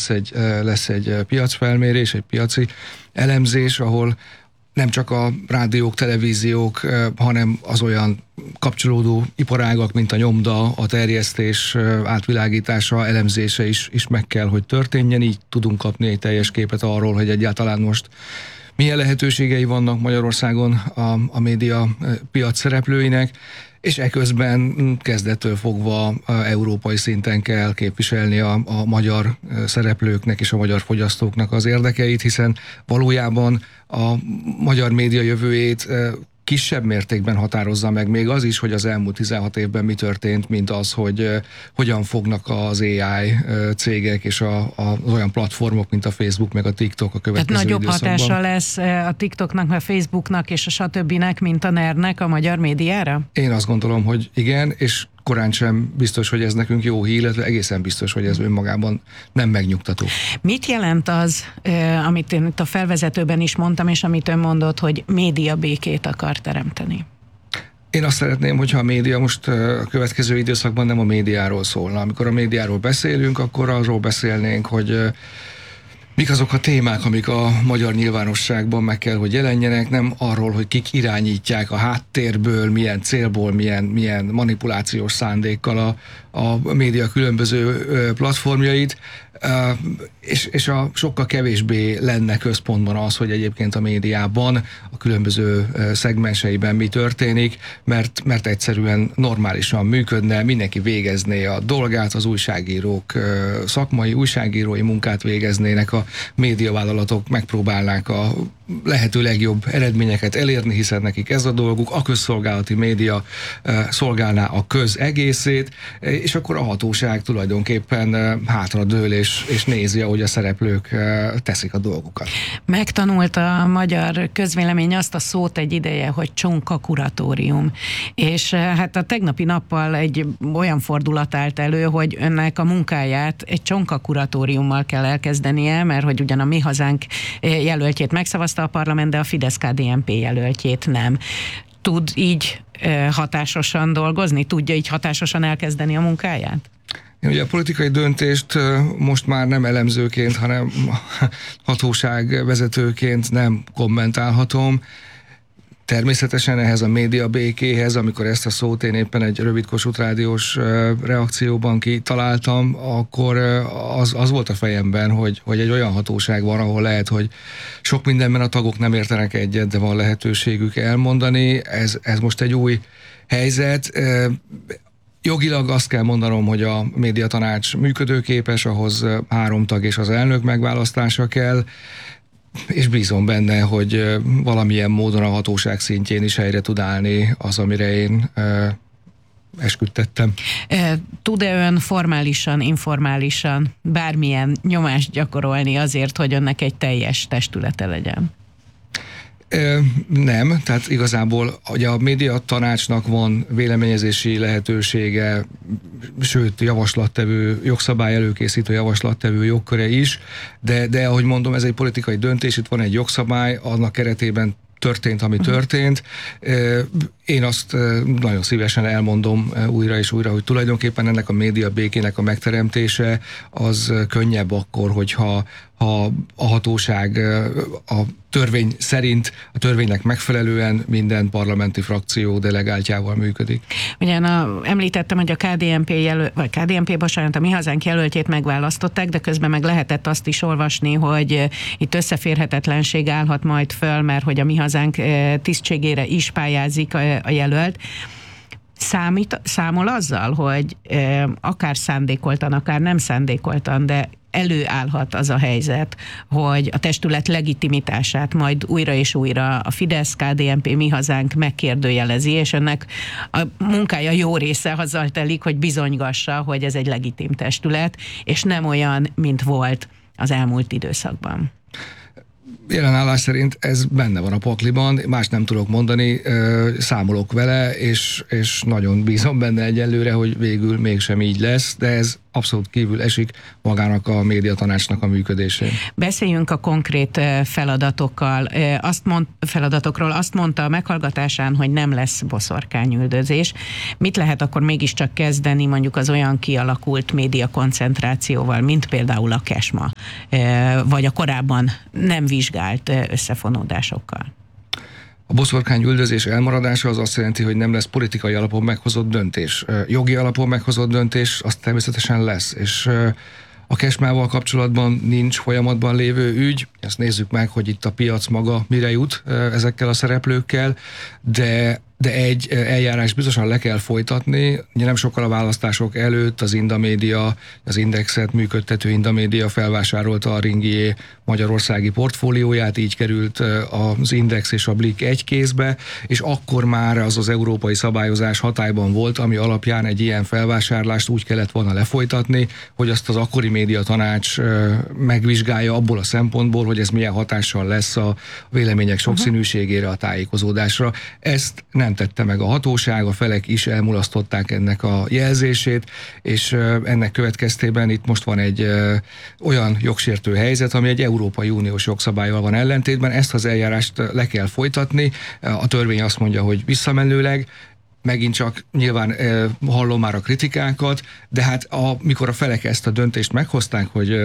lesz egy piacfelmérés, egy piaci elemzés, ahol nem csak a rádiók, televíziók, hanem az olyan kapcsolódó iparágak, mint a nyomda, a terjesztés átvilágítása, elemzése is meg kell, hogy történjen. Így tudunk kapni egy teljes képet arról, hogy egyáltalán most milyen lehetőségei vannak Magyarországon a média piac szereplőinek, és eközben kezdettől fogva európai szinten kell képviselni a magyar szereplőknek és a magyar fogyasztóknak az érdekeit, hiszen valójában a magyar média jövőjét kisebb mértékben határozza meg még az is, hogy az elmúlt 16 évben mi történt, mint az, hogy hogyan fognak az AI cégek és az olyan platformok, mint a Facebook meg a TikTok a következő nagyobb időszakban. hatása lesz a TikToknak, a Facebooknak és a stb. Mint a NER-nek a magyar médiára? Én azt gondolom, hogy igen, és korán sem biztos, hogy ez nekünk jó hír, illetve egészen biztos, hogy ez önmagában nem megnyugtató. Mit jelent az, amit én itt a felvezetőben is mondtam, és amit ön mondott, hogy média békét akar teremteni? Én azt szeretném, hogyha a média most a következő időszakban nem a médiáról szólna. Amikor a médiáról beszélünk, akkor arról beszélnénk, hogy mik azok a témák, amik a magyar nyilvánosságban meg kell, hogy jelenjenek, nem arról, hogy kik irányítják a háttérből, milyen célból, milyen manipulációs szándékkal a média különböző platformjait, és sokkal kevésbé lenne központban az, hogy egyébként a médiában, a különböző szegmenseiben mi történik, mert egyszerűen normálisan működne, mindenki végezné a dolgát, az újságírók szakmai, újságírói munkát végeznének, a médiavállalatok megpróbálnák a lehető legjobb eredményeket elérni, hiszen nekik ez a dolguk, a közszolgálati média szolgálná a köz egészét, és akkor a hatóság tulajdonképpen hátradől és nézi, ahogy a szereplők teszik a dolgukat. Megtanult a magyar közvélemény azt a szót egy ideje, hogy csonka kuratórium. És hát a tegnapi nappal egy olyan fordulat állt elő, hogy önnek a munkáját egy csonka kuratóriummal kell elkezdenie, mert hogy ugyan a Mi Hazánk jelöltjét megszavazta a parlament, de a Fidesz-KDNP jelöltjét nem. Tud így hatásosan dolgozni? Tudja így hatásosan elkezdeni a munkáját? Én ugye a politikai döntést most már nem elemzőként, hanem hatóságvezetőként nem kommentálhatom. Természetesen ehhez a média békéhez, amikor ezt a szót én éppen egy rövid Kossuth Rádiós reakcióban kitaláltam, akkor az volt a fejemben, hogy egy olyan hatóság van, ahol lehet, hogy sok mindenben a tagok nem értenek egyet, de van lehetőségük elmondani. Ez most egy új helyzet. Jogilag azt kell mondanom, hogy a médiatanács működőképes, ahhoz 3 tag és az elnök megválasztása kell, és bízom benne, hogy valamilyen módon a hatóság szintjén is helyre tud állni az, amire én esküdtettem. Tud-e ön formálisan, informálisan bármilyen nyomást gyakorolni azért, hogy önnek egy teljes testülete legyen? Nem, tehát igazából ugye a médiatanácsnak van véleményezési lehetősége, sőt javaslattevő, jogszabály előkészítő javaslattevő jogköre is, de ahogy mondom, ez egy politikai döntés, itt van egy jogszabály, annak keretében történt, ami történt. Én azt nagyon szívesen elmondom újra és újra, hogy tulajdonképpen ennek a média békének a megteremtése az könnyebb akkor, hogyha a hatóság a törvény szerint, a törvénynek megfelelően minden parlamenti frakció delegáltjával működik. Ugyan említettem, hogy a a Mi Hazánk jelöltjét megválasztották, de közben meg lehetett azt is olvasni, hogy itt összeférhetetlenség állhat majd föl, mert hogy a Mi Hazánk tisztségére is pályázik a jelölt. Számol azzal, hogy akár szándékoltan, akár nem szándékoltan, de előállhat az a helyzet, hogy a testület legitimitását majd újra és újra a Fidesz, KDNP, Mi Hazánk megkérdőjelezi, és ennek a munkája jó része azzal telik, hogy bizonygassa, hogy ez egy legitim testület, és nem olyan, mint volt az elmúlt időszakban. Jelen állás szerint ez benne van a pakliban, más nem tudok mondani, számolok vele, és nagyon bízom benne egyelőre, hogy végül mégsem így lesz, de ez abszolút kívül esik magának a médiatanácsnak a működésén. Beszéljünk a konkrét feladatokról. Azt mondta a meghallgatásán, hogy nem lesz boszorkányüldözés. Mit lehet akkor mégiscsak kezdeni mondjuk az olyan kialakult média koncentrációval, mint például a Kesma, vagy a korábban nem vizsgált összefonódásokkal? A boszorkányüldözés elmaradása az azt jelenti, hogy nem lesz politikai alapon meghozott döntés. Jogi alapon meghozott döntés az természetesen lesz, és a Kesmával kapcsolatban nincs folyamatban lévő ügy. Ezt nézzük meg, hogy itt a piac maga mire jut ezekkel a szereplőkkel, de egy eljárás biztosan le kell folytatni. Ugye nem sokkal a választások előtt az Indamédia, az Indexet működtető Indamédia felvásárolta a Ringier magyarországi portfólióját, így került az Index és a Blick egy kézbe, és akkor már az európai szabályozás hatályban volt, ami alapján egy ilyen felvásárlást úgy kellett volna lefolytatni, hogy azt az akkori médiatanács megvizsgálja abból a szempontból, hogy ez milyen hatással lesz a vélemények sokszínűségére, a tájékozódásra. Ezt nem tette meg a hatóság, a felek is elmulasztották ennek a jelzését, és ennek következtében itt most van egy olyan jogsértő helyzet, ami egy Európai Uniós jogszabállyal van ellentétben, ezt az eljárást le kell folytatni. A törvény azt mondja, hogy visszamenőleg, megint csak nyilván hallom már a kritikákat, de hát mikor a felek ezt a döntést meghozták, hogy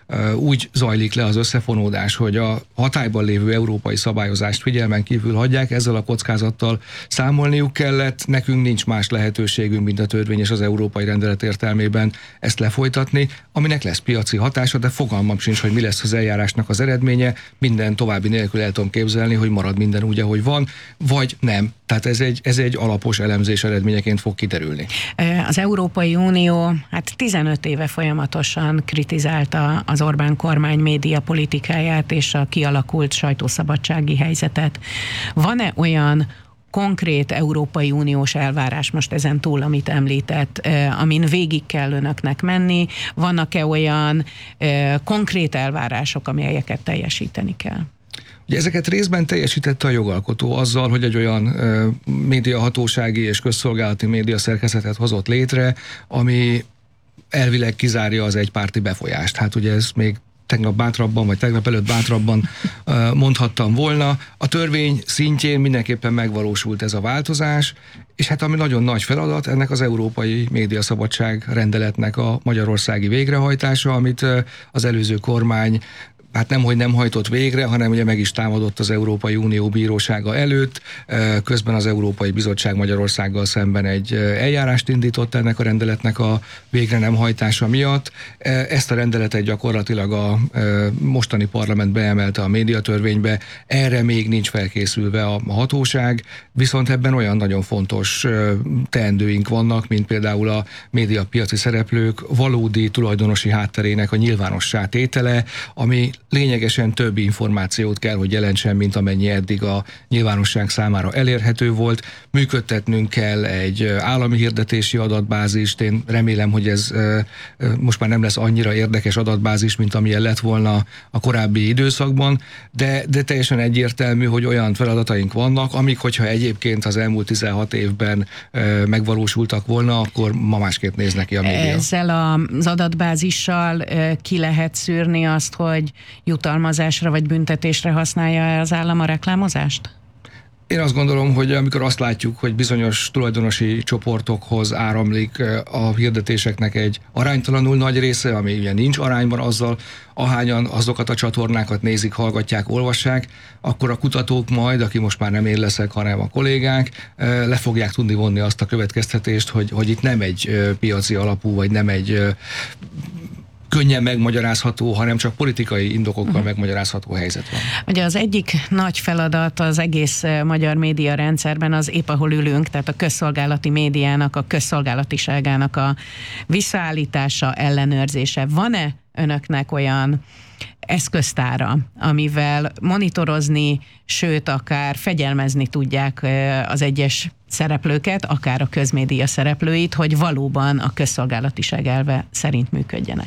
úgy zajlik le az összefonódás, hogy a hatályban lévő európai szabályozást figyelmen kívül hagyják, ezzel a kockázattal számolniuk kellett, nekünk nincs más lehetőségünk, mint a törvény és az európai rendelet értelmében ezt lefolytatni, aminek lesz piaci hatása, de fogalmam sincs, hogy mi lesz az eljárásnak az eredménye, minden további nélkül el tudom képzelni, hogy marad minden úgy, ahogy van, vagy nem. Tehát ez egy alapos elemzés eredményeként fog kiderülni. Az Európai Unió 15 éve folyamatosan kritizálta az Orbán kormány média politikáját és a kialakult sajtószabadsági helyzetet. Van-e olyan konkrét Európai Uniós elvárás most ezen túl, amit említett, amin végig kell önöknek menni? Vannak-e olyan konkrét elvárások, amelyeket teljesíteni kell? Ugye ezeket részben teljesítette a jogalkotó azzal, hogy egy olyan médiahatósági és közszolgálati média szerkezetet hozott létre, ami elvileg kizárja az egypárti befolyást. Hát ugye ez még tegnap bátrabban, vagy tegnap előtt bátrabban mondhattam volna. A törvény szintjén mindenképpen megvalósult ez a változás, és hát ami nagyon nagy feladat, ennek az Európai Médiaszabadság rendeletnek a magyarországi végrehajtása, amit az előző kormány hát nemhogy nem hajtott végre, hanem ugye meg is támadott az Európai Unió bírósága előtt, közben az Európai Bizottság Magyarországgal szemben egy eljárást indított ennek a rendeletnek a végre nem hajtása miatt. Ezt a rendeletet gyakorlatilag a mostani parlament beemelte a médiatörvénybe, erre még nincs felkészülve a hatóság, viszont ebben olyan nagyon fontos teendőink vannak, mint például a médiapiaci szereplők valódi tulajdonosi hátterének a nyilvánossá tétele, ami lényegesen több információt kell, hogy jelentsen, mint amennyi eddig a nyilvánosság számára elérhető volt. Működtetnünk kell egy állami hirdetési adatbázist. Én remélem, hogy ez most már nem lesz annyira érdekes adatbázis, mint amilyen lett volna a korábbi időszakban, de teljesen egyértelmű, hogy olyan feladataink vannak, amik, hogyha egyébként az elmúlt 16 évben megvalósultak volna, akkor ma másképp néz neki a média. Ezzel az adatbázissal ki lehet szűrni azt, hogy jutalmazásra vagy büntetésre használja az állam a reklámozást? Én azt gondolom, hogy amikor azt látjuk, hogy bizonyos tulajdonosi csoportokhoz áramlik a hirdetéseknek egy aránytalanul nagy része, ami ugye nincs arányban azzal, ahányan azokat a csatornákat nézik, hallgatják, olvassák, akkor a kutatók majd, aki most már nem én leszek, hanem a kollégák, le fogják tudni vonni azt a következtetést, hogy itt nem egy piaci alapú, vagy nem egy könnyen megmagyarázható, hanem csak politikai indokokkal megmagyarázható helyzet van. Ugye az egyik nagy feladat az egész magyar média rendszerben az épp ahol ülünk, tehát a közszolgálati médiának, a közszolgálatiságának a visszaállítása, ellenőrzése. Van-e önöknek olyan eszköztára, amivel monitorozni, sőt, akár fegyelmezni tudják az egyes szereplőket, akár a közmédia szereplőit, hogy valóban a közszolgálatiság elve szerint működjenek?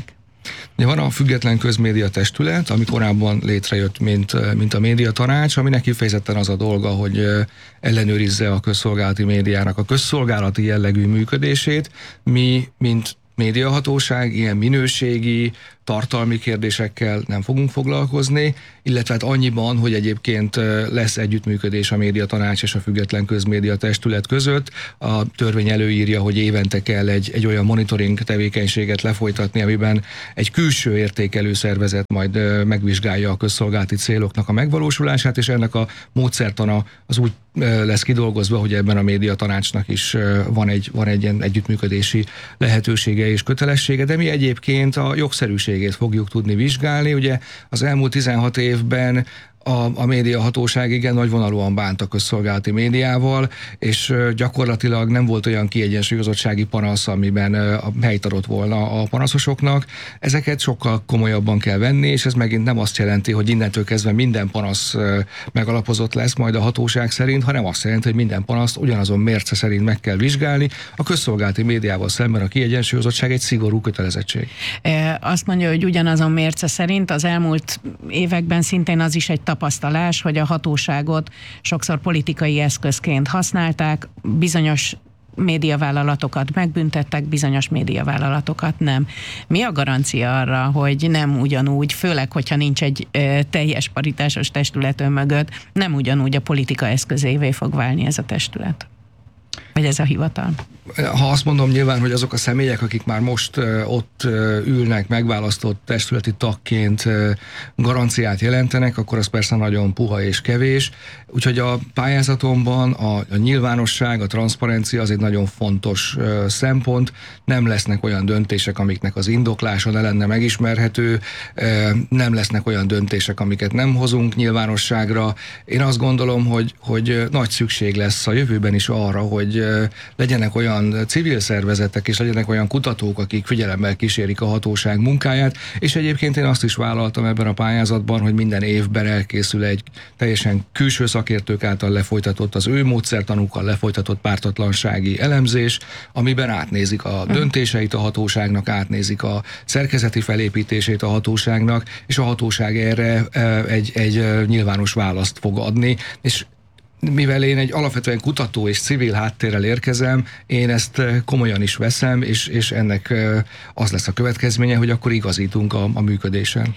Van a Független Közmédia Testület, ami korábban létrejött, mint a Médiatanács, aminek kifejezetten az a dolga, hogy ellenőrizze a közszolgálati médiának a közszolgálati jellegű működését. Mi, mint médiahatóság, ilyen minőségi, tartalmi kérdésekkel nem fogunk foglalkozni, illetve hát annyiban, hogy egyébként lesz együttműködés a Médiatanács és a Független Közmédia Testület között. A törvény előírja, hogy évente kell egy olyan monitoring tevékenységet lefolytatni, amiben egy külső értékelő szervezet majd megvizsgálja a közszolgálati céloknak a megvalósulását, és ennek a módszertana az úgy lesz kidolgozva, hogy ebben a Médiatanácsnak is van egy ilyen együttműködési lehetősége és kötelessége, de mi egyébként a jogszerűségét fogjuk tudni vizsgálni. Ugye az elmúlt 16 évben a médiahatóság igen nagyvonalúan bánt a közszolgálati médiával, és gyakorlatilag nem volt olyan kiegyensúlyozottsági panasz, amiben a helyt adott volna a panaszosoknak. Ezeket sokkal komolyabban kell venni, és ez megint nem azt jelenti, hogy innentől kezdve minden panasz megalapozott lesz majd a hatóság szerint, hanem azt jelenti, hogy minden panaszt ugyanazon mérce szerint meg kell vizsgálni. A közszolgálati médiával szemben a kiegyensúlyozottság egy szigorú kötelezettség. Azt mondja, hogy ugyanazon mérce szerint az elmúlt években szintén az is egy tapasztalás, hogy a hatóságot sokszor politikai eszközként használták, bizonyos médiavállalatokat megbüntettek, bizonyos médiavállalatokat nem. Mi a garancia arra, hogy nem ugyanúgy, főleg, hogyha nincs egy teljes paritásos testület mögött, nem ugyanúgy a politika eszközévé fog válni ez a testület? Vagy ez a hivatal? Ha azt mondom nyilván, hogy azok a személyek, akik már most ott ülnek megválasztott testületi tagként garanciát jelentenek, akkor az persze nagyon puha és kevés. Úgyhogy a pályázatomban a nyilvánosság, a transzparencia az egy nagyon fontos szempont. Nem lesznek olyan döntések, amiknek az indoklása ne lenne megismerhető, nem lesznek olyan döntések, amiket nem hozunk nyilvánosságra. Én azt gondolom, hogy nagy szükség lesz a jövőben is arra, hogy legyenek olyan civil szervezetek és legyenek olyan kutatók, akik figyelemmel kísérik a hatóság munkáját, és egyébként én azt is vállaltam ebben a pályázatban, hogy minden évben elkészül egy teljesen külső szakértők által lefolytatott, az ő módszertanukkal lefolytatott pártatlansági elemzés, amiben átnézik a döntéseit a hatóságnak, átnézik a szerkezeti felépítését a hatóságnak, és a hatóság erre egy nyilvános választ fog adni, és mivel én egy alapvetően kutató és civil háttérrel érkezem, én ezt komolyan is veszem, és ennek az lesz a következménye, hogy akkor igazítunk a működésen.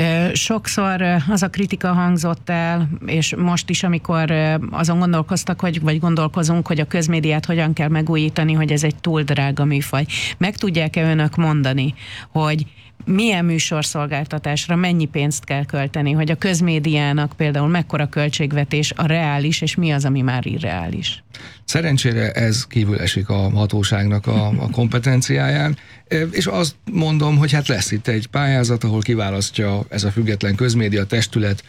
Sokszor az a kritika hangzott el, és most is, amikor azon gondolkoztak, vagy gondolkozunk, hogy a közmédiát hogyan kell megújítani, hogy ez egy túl drága műfaj. Meg tudják-e önök mondani, hogy milyen műsorszolgáltatásra mennyi pénzt kell költeni, hogy a közmédiának például mekkora költségvetés a reális, és mi az, ami már irreális? Szerencsére ez kívül esik a hatóságnak a kompetenciáján, és azt mondom, hogy hát lesz itt egy pályázat, ahol kiválasztja ez a Független Közmédia Testület,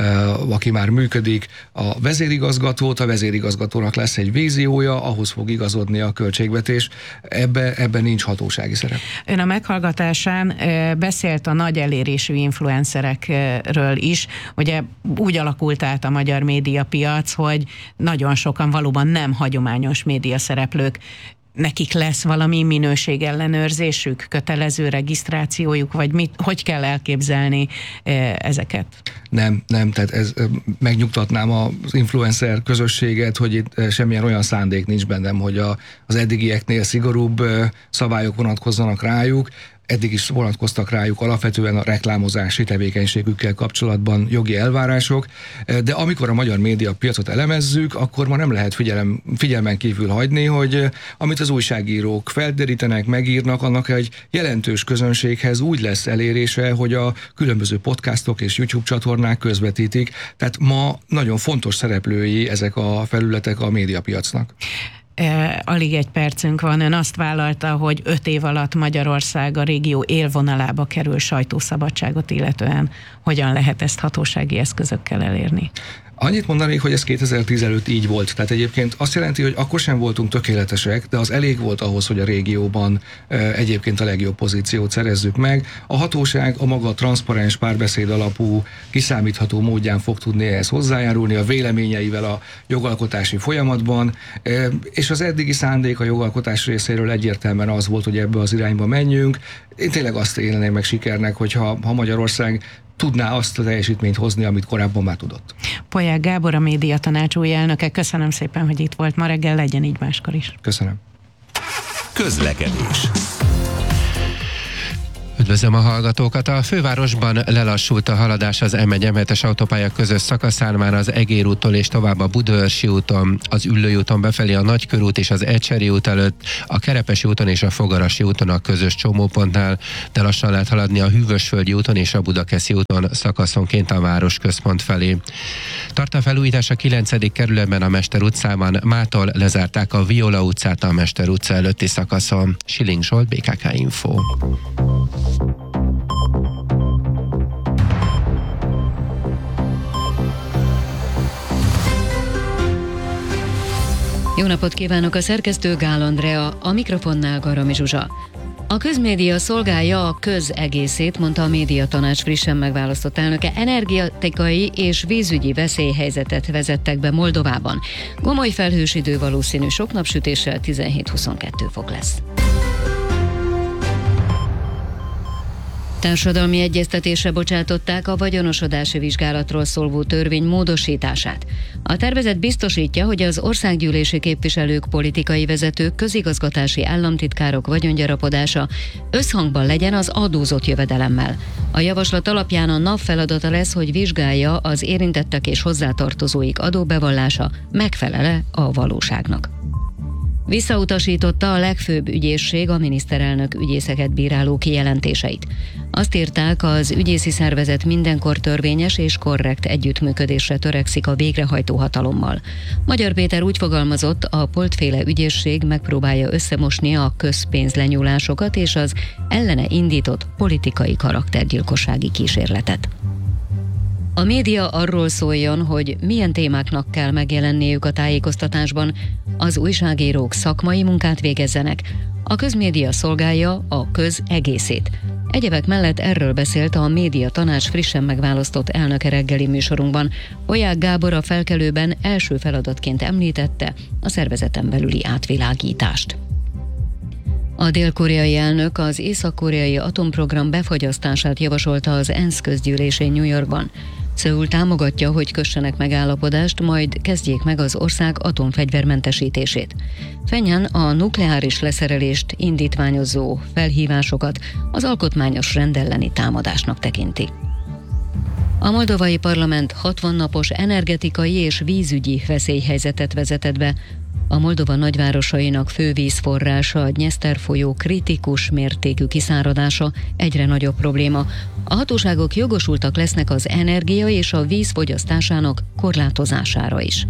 aki már működik, a vezérigazgatót, a vezérigazgatónak lesz egy víziója, ahhoz fog igazodni a költségvetés, ebben nincs hatósági szerep. Ön a meghallgatásán beszélt a nagy elérésű influencerekről is, ugye úgy alakult át a magyar médiapiac, hogy nagyon sokan valóban nem hagyományos médiaszereplők. Nekik lesz valami minőségellenőrzésük, kötelező regisztrációjuk, vagy hogy kell elképzelni ezeket? Nem, tehát megnyugtatnám az influencer közösséget, hogy itt semmilyen olyan szándék nincs bennem, hogy az eddigieknél szigorúbb szabályok vonatkozzanak rájuk. Eddig is vonatkoztak rájuk alapvetően a reklámozási tevékenységükkel kapcsolatban jogi elvárások, de amikor a magyar médiapiacot elemezzük, akkor ma nem lehet figyelmen kívül hagyni, hogy amit az újságírók felderítenek, megírnak, annak egy jelentős közönséghez úgy lesz elérése, hogy a különböző podcastok és YouTube csatornák közvetítik. Tehát ma nagyon fontos szereplői ezek a felületek a médiapiacnak. Alig egy percünk van. Ön azt vállalta, hogy 5 év alatt Magyarország a régió élvonalába kerül sajtószabadságot illetően. Hogyan lehet ezt hatósági eszközökkel elérni? Annyit mondanék, hogy ez 2010 előtt így volt. Tehát egyébként azt jelenti, hogy akkor sem voltunk tökéletesek, de az elég volt ahhoz, hogy a régióban egyébként a legjobb pozíciót szerezzük meg. A hatóság a maga transzparens, párbeszéd alapú, kiszámítható módján fog tudni ehhez hozzájárulni, a véleményeivel a jogalkotási folyamatban, és az eddigi szándék a jogalkotás részéről egyértelműen az volt, hogy ebbe az irányba menjünk. Én tényleg azt élném meg sikernek, hogyha Magyarország tudná azt a teljesítményt hozni, amit korábban már tudott. Polyák Gábor, a Média Tanács új elnöke, köszönöm szépen, hogy itt volt ma reggel, legyen így máskor is. Köszönöm. Közlekedés. Üdvözlöm a hallgatókat! A fővárosban lelassult a haladás az M1-M7-es autópálya közös szakaszán, már az Egér úttól és tovább a Budaörsi úton, az Üllői úton befelé a Nagykörút és az Ecseri út előtt, a Kerepesi úton és a Fogarasi úton a közös csomópontnál, de lassan lehet haladni a Hűvösvölgyi úton és a Budakeszi úton szakaszonként a városközpont felé. Tart a felújítás a 9. kerületben a Mester utcában, mától lezárták a Viola utcát a Mester utca előtti szakaszon. Schilling Zsolt, BKK Info. Jó napot kívánok, a szerkesztő Gál Andrea, a mikrofonnál Garami Zsuzsa. A közmédia szolgálja a köz egészét, mondta a Média Tanács frissen megválasztott elnöke. Energetikai és vízügyi veszélyhelyzetet vezettek be Moldovában. Gomoly felhős idő, valószínű sok napsütéssel, 17-22 fok lesz. Társadalmi egyeztetésre bocsátották a vagyonosodási vizsgálatról szóló törvény módosítását. A tervezet biztosítja, hogy az országgyűlési képviselők, politikai vezetők, közigazgatási államtitkárok vagyongyarapodása összhangban legyen az adózott jövedelemmel. A javaslat alapján a NAV feladata lesz, hogy vizsgálja, az érintettek és hozzátartozóik adóbevallása megfelel-e a valóságnak. Visszautasította a legfőbb ügyészség a miniszterelnök ügyészeket bíráló kijelentéseit. Azt írták, az ügyészi szervezet mindenkor törvényes és korrekt együttműködésre törekszik a végrehajtó hatalommal. Magyar Péter úgy fogalmazott, a Polt-féle ügyészség megpróbálja összemosni a közpénzlenyúlásokat és az ellene indított politikai karaktergyilkossági kísérletet. A média arról szóljon, hogy milyen témáknak kell megjelenniük a tájékoztatásban, az újságírók szakmai munkát végezzenek, a közmédia szolgálja a köz egészét. Egyebek mellett erről beszélt a Média Tanács frissen megválasztott elnöke reggeli műsorunkban. Polyák Gábor a Felkelőben első feladatként említette a szervezeten belüli átvilágítást. A dél-koreai elnök az észak-koreai atomprogram befagyasztását javasolta az ENSZ közgyűlésén New Yorkban. Szöul támogatja, hogy kössenek megállapodást, majd kezdjék meg az ország atomfegyvermentesítését. Pjöngjang a nukleáris leszerelést indítványozó felhívásokat az alkotmányos rend elleni támadásnak tekinti. A moldovai parlament 60 napos energetikai és vízügyi veszélyhelyzetet vezetett be. A Moldova nagyvárosainak fő vízforrása, a Dnyeszter folyó kritikus mértékű kiszáradása egyre nagyobb probléma. A hatóságok jogosultak lesznek az energia és a víz fogyasztásának korlátozására is.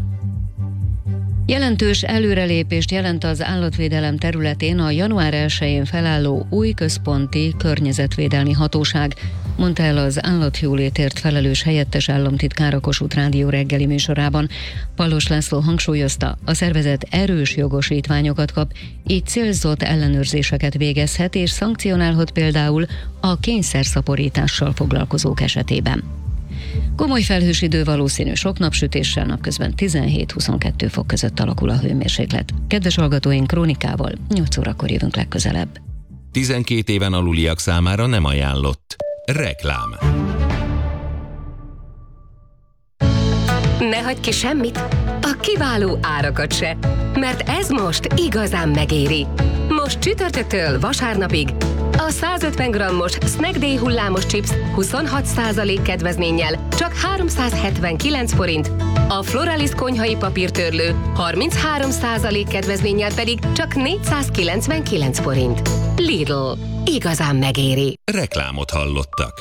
Jelentős előrelépést jelent az állatvédelem területén a január 1-én felálló új központi környezetvédelmi hatóság, mondta el az állatjólétért felelős helyettes államtitkár a Kossuth Rádió reggeli műsorában. Pallos László hangsúlyozta, a szervezet erős jogosítványokat kap, így célzott ellenőrzéseket végezhet és szankcionálhat például a kényszerszaporítással foglalkozók esetében. Komoly felhős idő, valószínű sok napsütéssel, napközben 17-22 fok között alakul a hőmérséklet. Kedves hallgatóink, krónikával 8 órakor jövünk legközelebb. 12 éven aluliak számára nem ajánlott. Reklám. Ne hagyd ki semmit, a kiváló árakat se, mert ez most igazán megéri. Most csütörtöktől vasárnapig a 150 g-os Snack Day hullámos chips 26% kedvezménnyel csak 379 forint, a Floralis konyhai papírtörlő 33% kedvezménnyel pedig csak 499 forint. Lidl. Igazán megéri. Reklámot hallottak.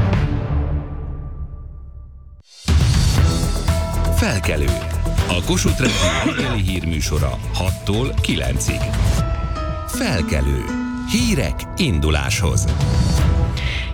Felkelő. A Kossuth Rádió reggeli hírműsora 6-tól 9-ig. Felkelő. Hírek induláshoz.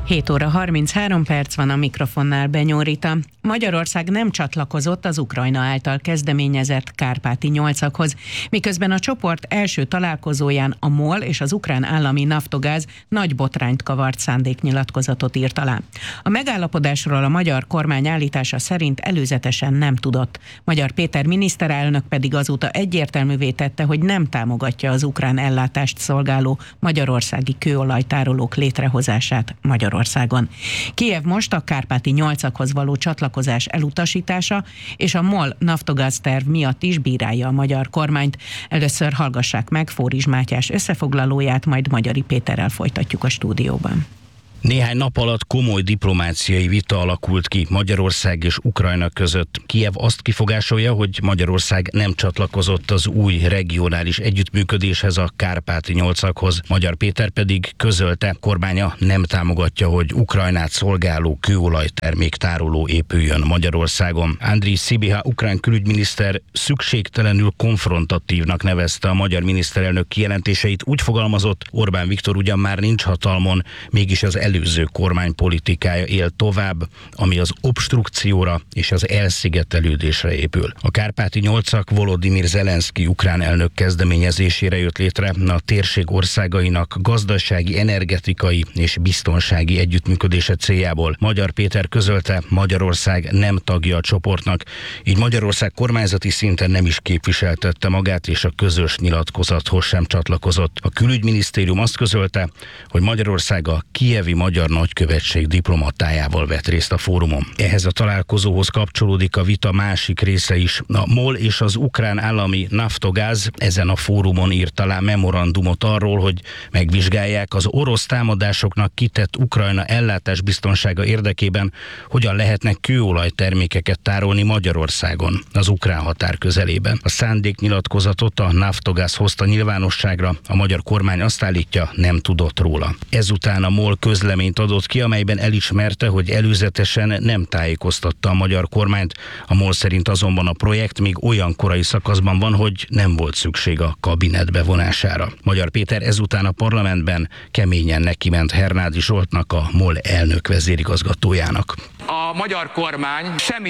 7 óra 33 perc van, a mikrofonnál Benyó Rita. Magyarország nem csatlakozott az Ukrajna által kezdeményezett Kárpáti nyolcakhoz, miközben a csoport első találkozóján a MOL és az ukrán állami Naftogáz nagy botrányt kavart szándéknyilatkozatot írt alá. A megállapodásról a magyar kormány állítása szerint előzetesen nem tudott. Magyar Péter miniszterelnök pedig azóta egyértelművé tette, hogy nem támogatja az ukrán ellátást szolgáló magyarországi kőolajtárolók létrehozását Magyarországon. Kijev most a Kárpáti nyolcakhoz való csatlakozás elutasítása és a MOL Naftogáz terv miatt is bírálja a magyar kormányt. Először hallgassák meg Fórizs Mátyás összefoglalóját, majd Magyari Péterrel folytatjuk a stúdióban. Néhány nap alatt komoly diplomáciai vita alakult ki Magyarország és Ukrajna között. Kijev azt kifogásolja, hogy Magyarország nem csatlakozott az új regionális együttműködéshez, a Kárpáti nyolcakhoz. Magyar Péter pedig közölte, kormánya nem támogatja, hogy Ukrajnát szolgáló kőolajterméktároló épüljön Magyarországon. Andriy Sybiha ukrán külügyminiszter szükségtelenül konfrontatívnak nevezte a magyar miniszterelnök kijelentéseit. Úgy fogalmazott, Orbán Viktor ugyan már nincs hatalmon, mégis az előző kormány politikája él tovább, ami az obstrukcióra és az elszigetelődésre épül. A Kárpáti nyolcak Volodymyr Zelenszky ukrán elnök kezdeményezésére jött létre, a térség országainak gazdasági, energetikai és biztonsági együttműködése céljából. Magyar Péter közölte, Magyarország nem tagja a csoportnak, így Magyarország kormányzati szinten nem is képviseltette magát, és a közös nyilatkozathoz sem csatlakozott. A külügyminisztérium azt közölte, hogy Magyarország a kijevi magyar nagykövetség diplomatájával vett részt a fórumon. Ehhez a találkozóhoz kapcsolódik a vita másik része is. A MOL és az ukrán állami Naftogáz ezen a fórumon írt alá memorandumot arról, hogy megvizsgálják az orosz támadásoknak kitett Ukrajna ellátásbiztonsága érdekében, hogyan lehetnek kőolajtermékeket tárolni Magyarországon, az ukrán határ közelében. A szándéknyilatkozatot a Naftogáz hozta nyilvánosságra, a magyar kormány azt állítja, nem tudott róla. Ezután a MOL közleményt adott ki, amelyben elismerte, hogy előzetesen nem tájékoztatta a magyar kormányt. A MOL szerint azonban a projekt még olyan korai szakaszban van, hogy nem volt szükség a kabinet bevonására. Magyar Péter ezután a parlamentben keményen nekiment Hernádi Zsoltnak, a MOL elnök vezérigazgatójának. A magyar kormány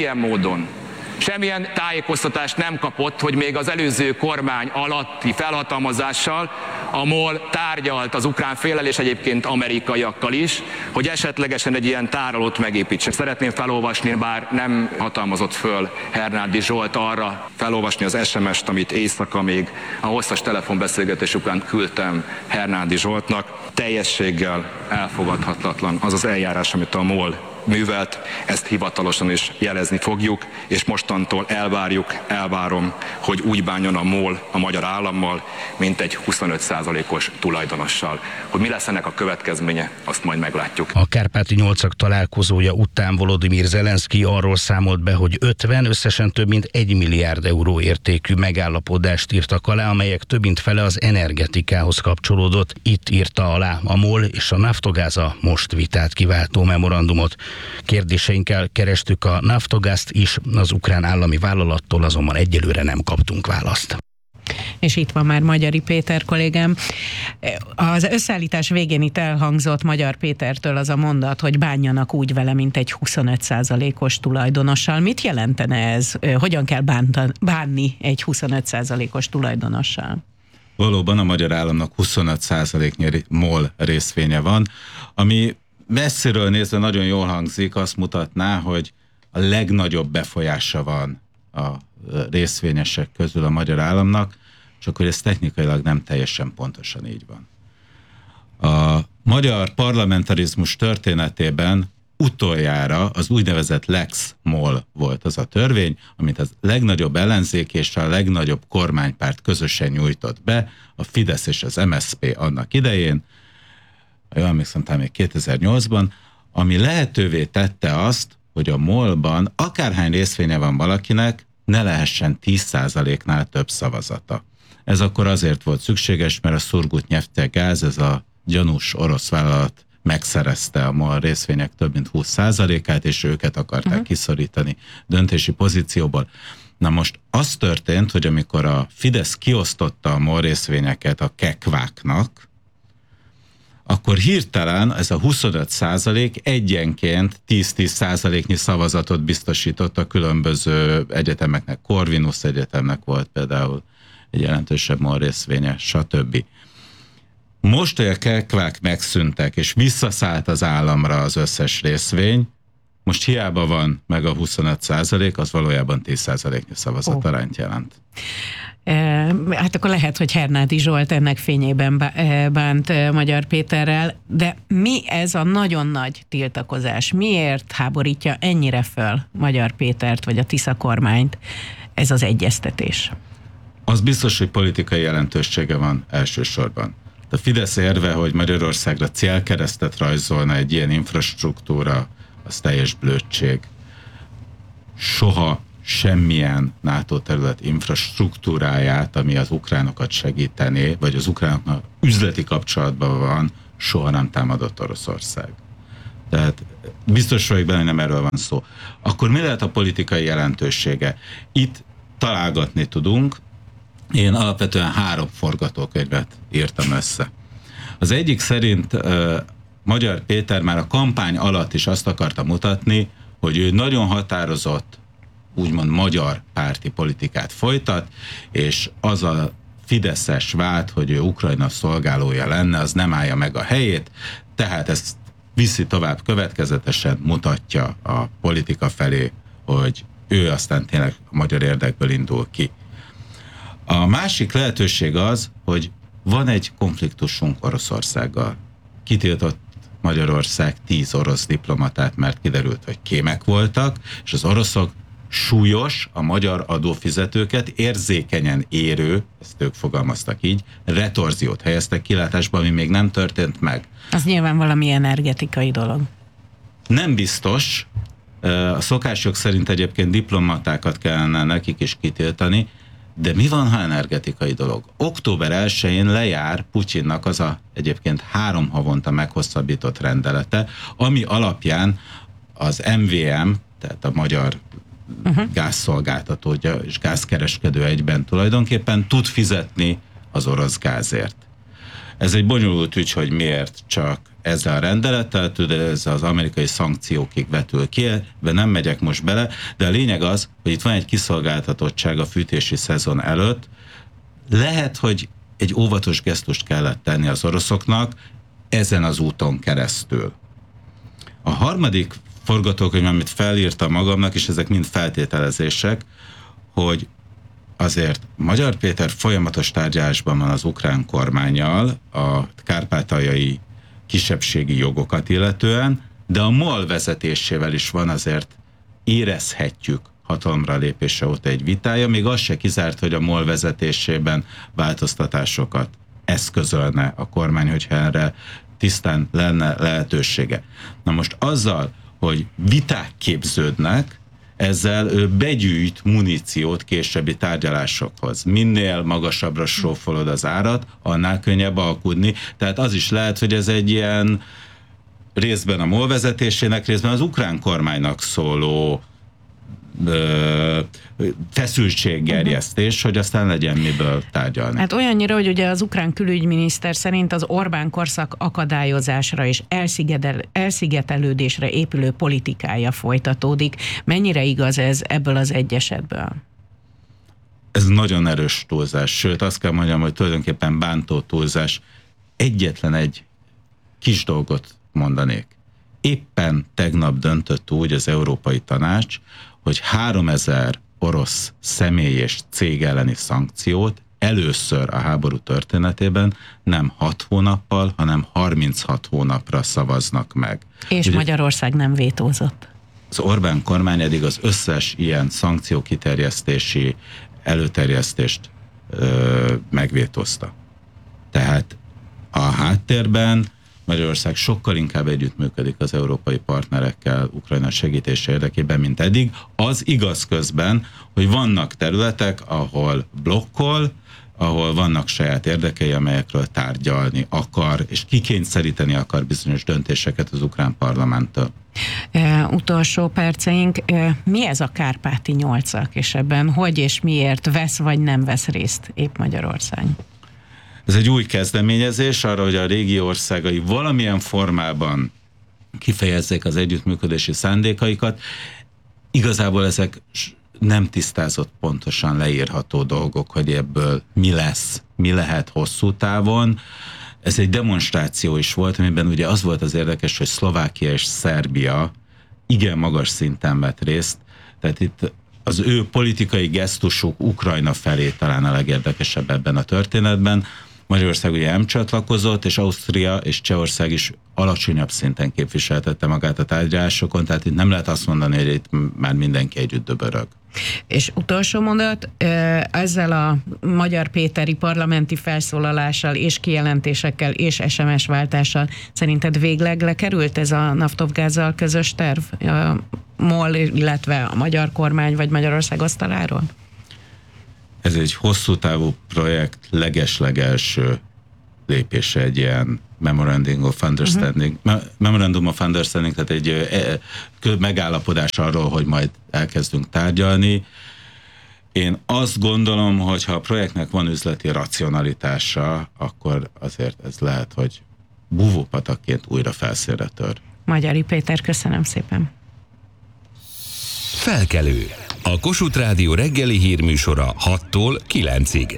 semmilyen tájékoztatást nem kapott, hogy még az előző kormány alatti felhatalmazással a MOL tárgyalt az ukrán féllel és egyébként amerikaiakkal is, hogy esetlegesen egy ilyen tárolót megépítsen. Szeretném felolvasni, bár nem hatalmazott föl Hernádi Zsolt arra, felolvasni az SMS-t, amit éjszaka még a hosszas telefonbeszélgetés után küldtem Hernádi Zsoltnak. Teljességgel elfogadhatatlan az az eljárás, amit a MOL művelt, ezt hivatalosan is jelezni fogjuk, és mostantól elvárom, hogy úgy bánjon a MOL a magyar állammal, mint egy 25%-os tulajdonossal. Hogy mi lesz ennek a következménye, azt majd meglátjuk. A Kárpáti nyolcak találkozója után Volodymyr Zelenszky arról számolt be, hogy 50, összesen több mint 1 milliárd euró értékű megállapodást írtak alá, amelyek több mint fele az energetikához kapcsolódott. Itt írta alá a MOL és a Naftogáz a most vitát kiváltó memorandumot. Kérdéseinkkel kerestük a Naftogázt is, az ukrán állami vállalattól azonban egyelőre nem kaptunk választ. És itt van már Magyari Péter kollégám. Az összeállítás végén itt elhangzott Magyar Pétertől az a mondat, hogy bánjanak úgy vele, mint egy 25%-os tulajdonossal. Mit jelentene ez? Hogyan kell bánni egy 25%-os tulajdonossal? Valóban a magyar államnak 25%-nyi MOL részvénye van, ami messziről nézve nagyon jól hangzik, azt mutatná, hogy a legnagyobb befolyása van a részvényesek közül a magyar államnak, csak hogy ez technikailag nem teljesen pontosan így van. A magyar parlamentarizmus történetében utoljára az úgynevezett Lex MOL volt az a törvény, amit az legnagyobb ellenzék és a legnagyobb kormánypárt közösen nyújtott be, a Fidesz és az MSZP annak idején, jól emlékszem, talán még 2008-ban, ami lehetővé tette azt, hogy a MOL-ban akárhány részvénye van valakinek, ne lehessen 10%-nál több szavazata. Ez akkor azért volt szükséges, mert a Surgutneftegáz, ez a gyanús orosz vállalat megszerezte a MOL részvények több mint 20%-át, és őket akarták kiszorítani döntési pozícióból. Na most az történt, hogy amikor a Fidesz kiosztotta a MOL részvényeket a kekváknak, akkor hirtelen ez a 25% egyenként 10-10%-nyi szavazatot biztosított a különböző egyetemeknek. Corvinus Egyetemnek volt például egy jelentősebb MOL részvénye, stb. Most, hogy a kekvák megszűntek, és visszaszállt az államra az összes részvény, most hiába van meg a 25%, az valójában 10%-nyi szavazatarányt jelent. Hát akkor lehet, hogy Hernádi Zsolt ennek fényében bánt Magyar Péterrel, de mi ez a nagyon nagy tiltakozás? Miért háborítja ennyire föl Magyar Pétert, vagy a Tisza kormányt ez az egyeztetés? Az biztos, hogy politikai jelentősége van elsősorban. A Fidesz érve, hogy Magyarországra célkeresztet rajzolna egy ilyen infrastruktúra, az teljes blödség. Soha semmilyen NATO terület infrastruktúráját, ami az ukránokat segítené, vagy az ukránoknak üzleti kapcsolatban van, soha nem támadott Oroszország. Tehát biztos vagyok benne, hogy nem erről van szó. Akkor mi lehet a politikai jelentősége? Itt találgatni tudunk. Én alapvetően 3 forgatókönyvet írtam össze. Az egyik szerint Magyar Péter már a kampány alatt is azt akarta mutatni, hogy ő nagyon határozott, úgymond magyar párti politikát folytat, és az a fideszes vád, hogy ő Ukrajna szolgálója lenne, az nem állja meg a helyét, tehát ezt viszi tovább, következetesen mutatja a politika felé, hogy ő aztán tényleg a magyar érdekből indul ki. A másik lehetőség az, hogy van egy konfliktusunk Oroszországgal. Kitiltott Magyarország 10 orosz diplomatát, mert kiderült, hogy kémek voltak, és az oroszok súlyos, a magyar adófizetőket érzékenyen érő, ezt ők fogalmaztak így, retorziót helyeztek kilátásba, ami még nem történt meg. Az nyilván valami energetikai dolog. Nem biztos. A szokásjog szerint egyébként diplomatákat kellene nekik is kitiltani, de mi van, ha energetikai dolog? Október 1-én lejár Putyinnak az a egyébként 3 havonta meghosszabbított rendelete, ami alapján az MVM, tehát a magyar gázszolgáltató és gázkereskedő egyben tulajdonképpen tud fizetni az orosz gázért. Ez egy bonyolult ügy, hogy miért csak ezzel a rendelettel, ez az amerikai szankciókig vetül ki, de nem megyek most bele, de a lényeg az, hogy itt van egy kiszolgáltatottság a fűtési szezon előtt. Lehet, hogy egy óvatos gesztust kellett tenni az oroszoknak ezen az úton keresztül. A harmadik forgatókönyv, amit felírtam magamnak, és ezek mind feltételezések, hogy azért Magyar Péter folyamatos tárgyalásban van az ukrán kormánnyal a kárpátaljai kisebbségi jogokat illetően, de a MOL vezetésével is van azért érezhetjük hatalomra lépése óta egy vitája, még az se kizárt, hogy a MOL vezetésében változtatásokat eszközölne a kormány, hogyha erre tisztán lenne lehetősége. Na most azzal, hogy viták képződnek, ezzel ő begyűjt muníciót későbbi tárgyalásokhoz. Minél magasabbra srófolod az árat, annál könnyebb alkudni. Tehát az is lehet, hogy ez egy ilyen részben a MOL vezetésének, részben az ukrán kormánynak szóló feszültséggerjesztés, hogy aztán legyen miből tárgyalni. Hát olyannyira, hogy ugye az ukrán külügyminiszter szerint az Orbán korszak akadályozásra és elszigetelődésre épülő politikája folytatódik. Mennyire igaz ez ebből az egy esetből? Ez nagyon erős túlzás, sőt azt kell mondjam, hogy tulajdonképpen bántó túlzás. Egyetlen egy kis dolgot mondanék. Éppen tegnap döntött úgy az Európai Tanács, hogy 3000 orosz személy és cég elleni szankciót először a háború történetében nem 6 hónappal, hanem 36 hónapra szavaznak meg. És ugye Magyarország nem vétózott. Az Orbán kormány eddig az összes ilyen szankció kiterjesztési előterjesztést megvétózta. Tehát a háttérben Magyarország sokkal inkább együttműködik az európai partnerekkel Ukrajna segítése érdekében, mint eddig. Az igaz közben, hogy vannak területek, ahol blokkol, ahol vannak saját érdekei, amelyekről tárgyalni akar, és kikényszeríteni akar bizonyos döntéseket az ukrán parlamenttől. Utolsó perceink. Mi ez a Kárpáti 8-ak, és ebben hogy és miért vesz vagy nem vesz részt épp Magyarország? Ez egy új kezdeményezés arra, hogy a régió országai valamilyen formában kifejezzék az együttműködési szándékaikat. Igazából ezek nem tisztázott, pontosan leírható dolgok, hogy ebből mi lesz, mi lehet hosszú távon. Ez egy demonstráció is volt, amiben ugye az volt az érdekes, hogy Szlovákia és Szerbia igen magas szinten vett részt, tehát itt az ő politikai gesztusuk Ukrajna felé talán a legérdekesebb ebben a történetben. Magyarország ugye nem csatlakozott, és Ausztria és Csehország is alacsonyabb szinten képviseltette magát a tárgyalásokon, tehát itt nem lehet azt mondani, hogy itt már mindenki együtt döbörög. És utolsó mondat, ezzel a Magyar Péteri parlamenti felszólalással és kijelentésekkel és SMS váltással szerinted végleg lekerült ez a Naftogázzal közös terv MOL, illetve a magyar kormány vagy Magyarország asztaláról? Ez egy hosszú távú projekt legeslegelső lépése egy ilyen Memorandum of Understanding, tehát egy megállapodás arról, hogy majd elkezdünk tárgyalni. Én azt gondolom, hogy ha a projektnek van üzleti racionalitása, akkor azért ez lehet, hogy búvópatakként újra felszínre tör. Magyari Péter, köszönöm szépen. Felkelő. A Kossuth Rádió reggeli hírműsora 6-tól 9-ig.